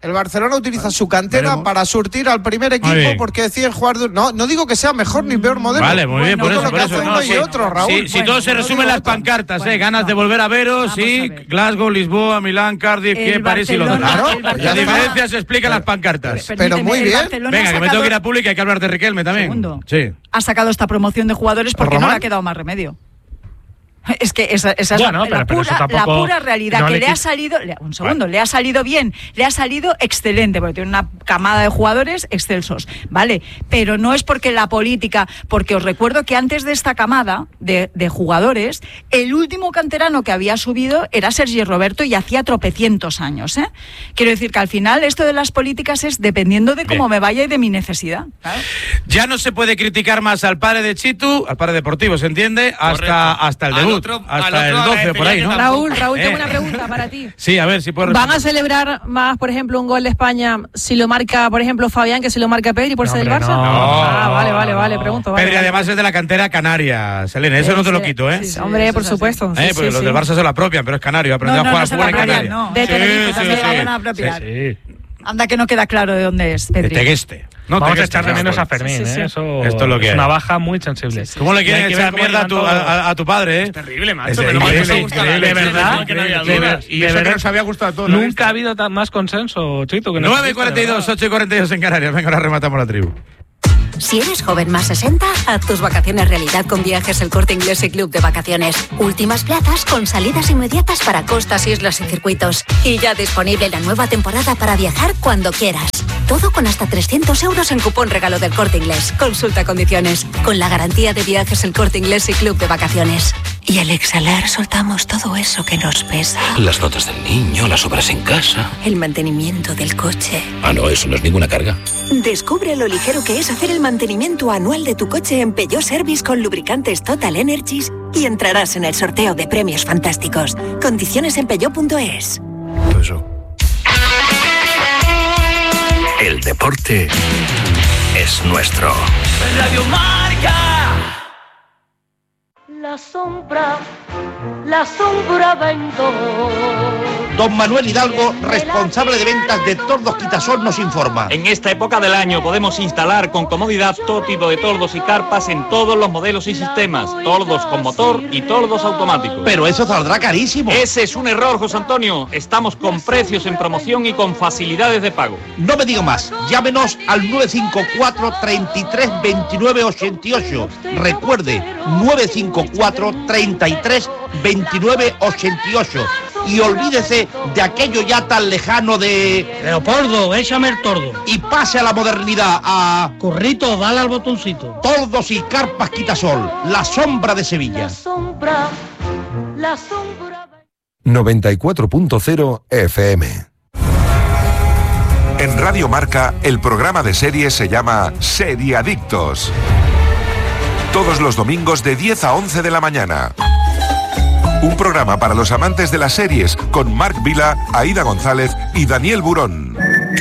El Barcelona utiliza su cantera Veremos. para surtir al primer equipo porque deciden jugar... De... No, no digo que sea mejor ni peor modelo. Vale, muy bien, bueno, por eso, por eso. No, sí. otro, Raúl. Sí, bueno, si todo se resume en las pancartas, bueno, eh, ganas de volver a veros, sí, Glasgow, Lisboa, Milán, Cardiff, Kiev, París y Londres. Claro, la diferencia se explica en las pancartas. Pero, pero muy bien. Venga, que me tengo que ir a pública y hay que hablar de Riquelme también. Segundo. Sí. Ha sacado esta promoción de jugadores porque ¿Román? no le ha quedado más remedio. Es que esa, esa bueno, es la, pero, la, pura, pero la pura realidad, no que le, le ha salido, le, un segundo, vale. le ha salido bien, le ha salido excelente, porque tiene una camada de jugadores excelsos, ¿vale? Pero no es porque la política, porque os recuerdo que antes de esta camada de, de jugadores, el último canterano que había subido era Sergi Roberto y hacía tropecientos años, ¿eh? Quiero decir que al final esto de las políticas es dependiendo de cómo bien. me vaya y de mi necesidad. ¿Claro? Ya no se puede criticar más al padre de Chitu, al padre deportivo, ¿se entiende? Hasta, hasta el debut. Otro, hasta el doce por ahí, ¿no? Raúl, Raúl, tengo una pregunta para ti. Sí, a ver si puedo ¿Van a celebrar más, por ejemplo, un gol de España si lo marca, por ejemplo, Fabián, que si lo marca Pedri por no, ser del Barça? No, ah, vale, vale, vale, pregunto. Vale, Pedri vale. además es de la cantera canaria, Selene, eso sí, no te lo quito, ¿eh? Sí, sí, hombre, por supuesto. Eh, sí, porque sí, los sí. del Barça se lo apropian, pero es canario, aprendió no, a jugar no, a fútbol en Canarias. No. De Tenerife también se van a apropiar. Anda que no queda claro de dónde es, Pedri. De Tegueste. No, vamos a echar de menos a Fermín, sí, sí, sí. ¿eh? Eso Esto es lo que es hay. una baja muy sensible. Sí, sí. ¿Cómo le quieren que echar mierda a tu, a, a tu padre, eh? Es terrible, macho. Es pero increíble, no increíble, de verdad. Que no había dudas. Y eso que nos había gustado a todos. Nunca ha habido más consenso, Chito. nueve y cuarenta y dos, ocho y cuarenta y dos en Canarias. Venga, ahora rematamos la tribu. Si eres joven más sesenta, haz tus vacaciones realidad con Viajes El Corte Inglés y Club de Vacaciones. Últimas plazas con salidas inmediatas para costas, islas y circuitos. Y ya disponible la nueva temporada para viajar cuando quieras. Todo con hasta trescientos euros en cupón regalo del Corte Inglés. Consulta condiciones. Con la garantía de Viajes El Corte Inglés y Club de Vacaciones. Y al exhalar soltamos todo eso que nos pesa. Las notas del niño, las obras en casa. El mantenimiento del coche. Ah, no, eso no es ninguna carga. Descubre lo ligero que es hacer el mantenimiento anual de tu coche en Peugeot Service con lubricantes Total Energies y entrarás en el sorteo de premios fantásticos. Condiciones en peugeot punto es. Eso. El deporte es nuestro. Radio Marca. La sombra, la sombra vendo. Don Manuel Hidalgo, responsable de ventas de Tordos Quitasol, nos informa. En esta época del año podemos instalar con comodidad todo tipo de tordos y carpas en todos los modelos y sistemas. Tordos con motor y tordos automáticos. Pero eso saldrá carísimo. Ese es un error, José Antonio. Estamos con precios en promoción y con facilidades de pago. No me diga más. Llámenos al nueve cinco cuatro, treinta y tres, veintinueve ochenta y ocho. Recuerde, nueve cinco cuatro, treinta y tres, veintinueve ochenta y ocho. Y olvídese de aquello ya tan lejano de... Leopoldo, échame el tordo. Y pase a la modernidad, a... Currito, dale al botoncito. Tordos y carpas Quitasol, la sombra de Sevilla. La sombra, la sombra... noventa y cuatro punto cero F M. En Radio Marca, el programa de series se llama Seriadictos. Todos los domingos de diez a once de la mañana. Un programa para los amantes de las series con Marc Vila, Aida González y Daniel Burón.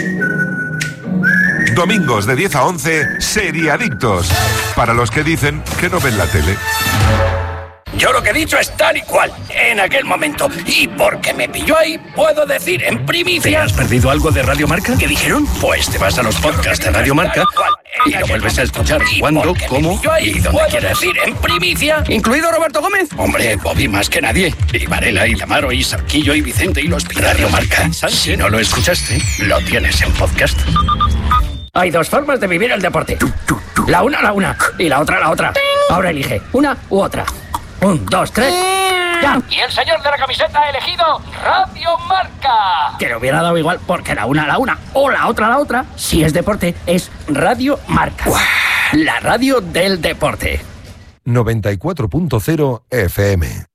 Domingos de diez a once, Seriadictos. Para los que dicen que no ven la tele. Yo lo que he dicho es tal y cual, en aquel momento. Y porque me pilló ahí, puedo decir en primicia... ¿Te has perdido algo de Radio Marca? ¿Qué dijeron? Pues te vas a los podcasts de Radio Marca y lo vuelves a escuchar cuando, cómo y donde quieras. Decir en primicia, incluido Roberto Gómez. Hombre, Bobby más que nadie. Y Varela, y Tamaro, y Sarquillo, y Vicente, y los Radio Marca. Si no lo escuchaste, lo tienes en podcast. Hay dos formas de vivir el deporte. La una, la una. Y la otra, la otra. Ahora elige una u otra. Un, dos, tres, ya. Y el señor de la camiseta ha elegido Radio Marca. Te lo hubiera dado igual porque la una la una o la otra la otra, si es deporte, es Radio Marca. ¡Uah! La radio del deporte. noventa y cuatro punto cero F M.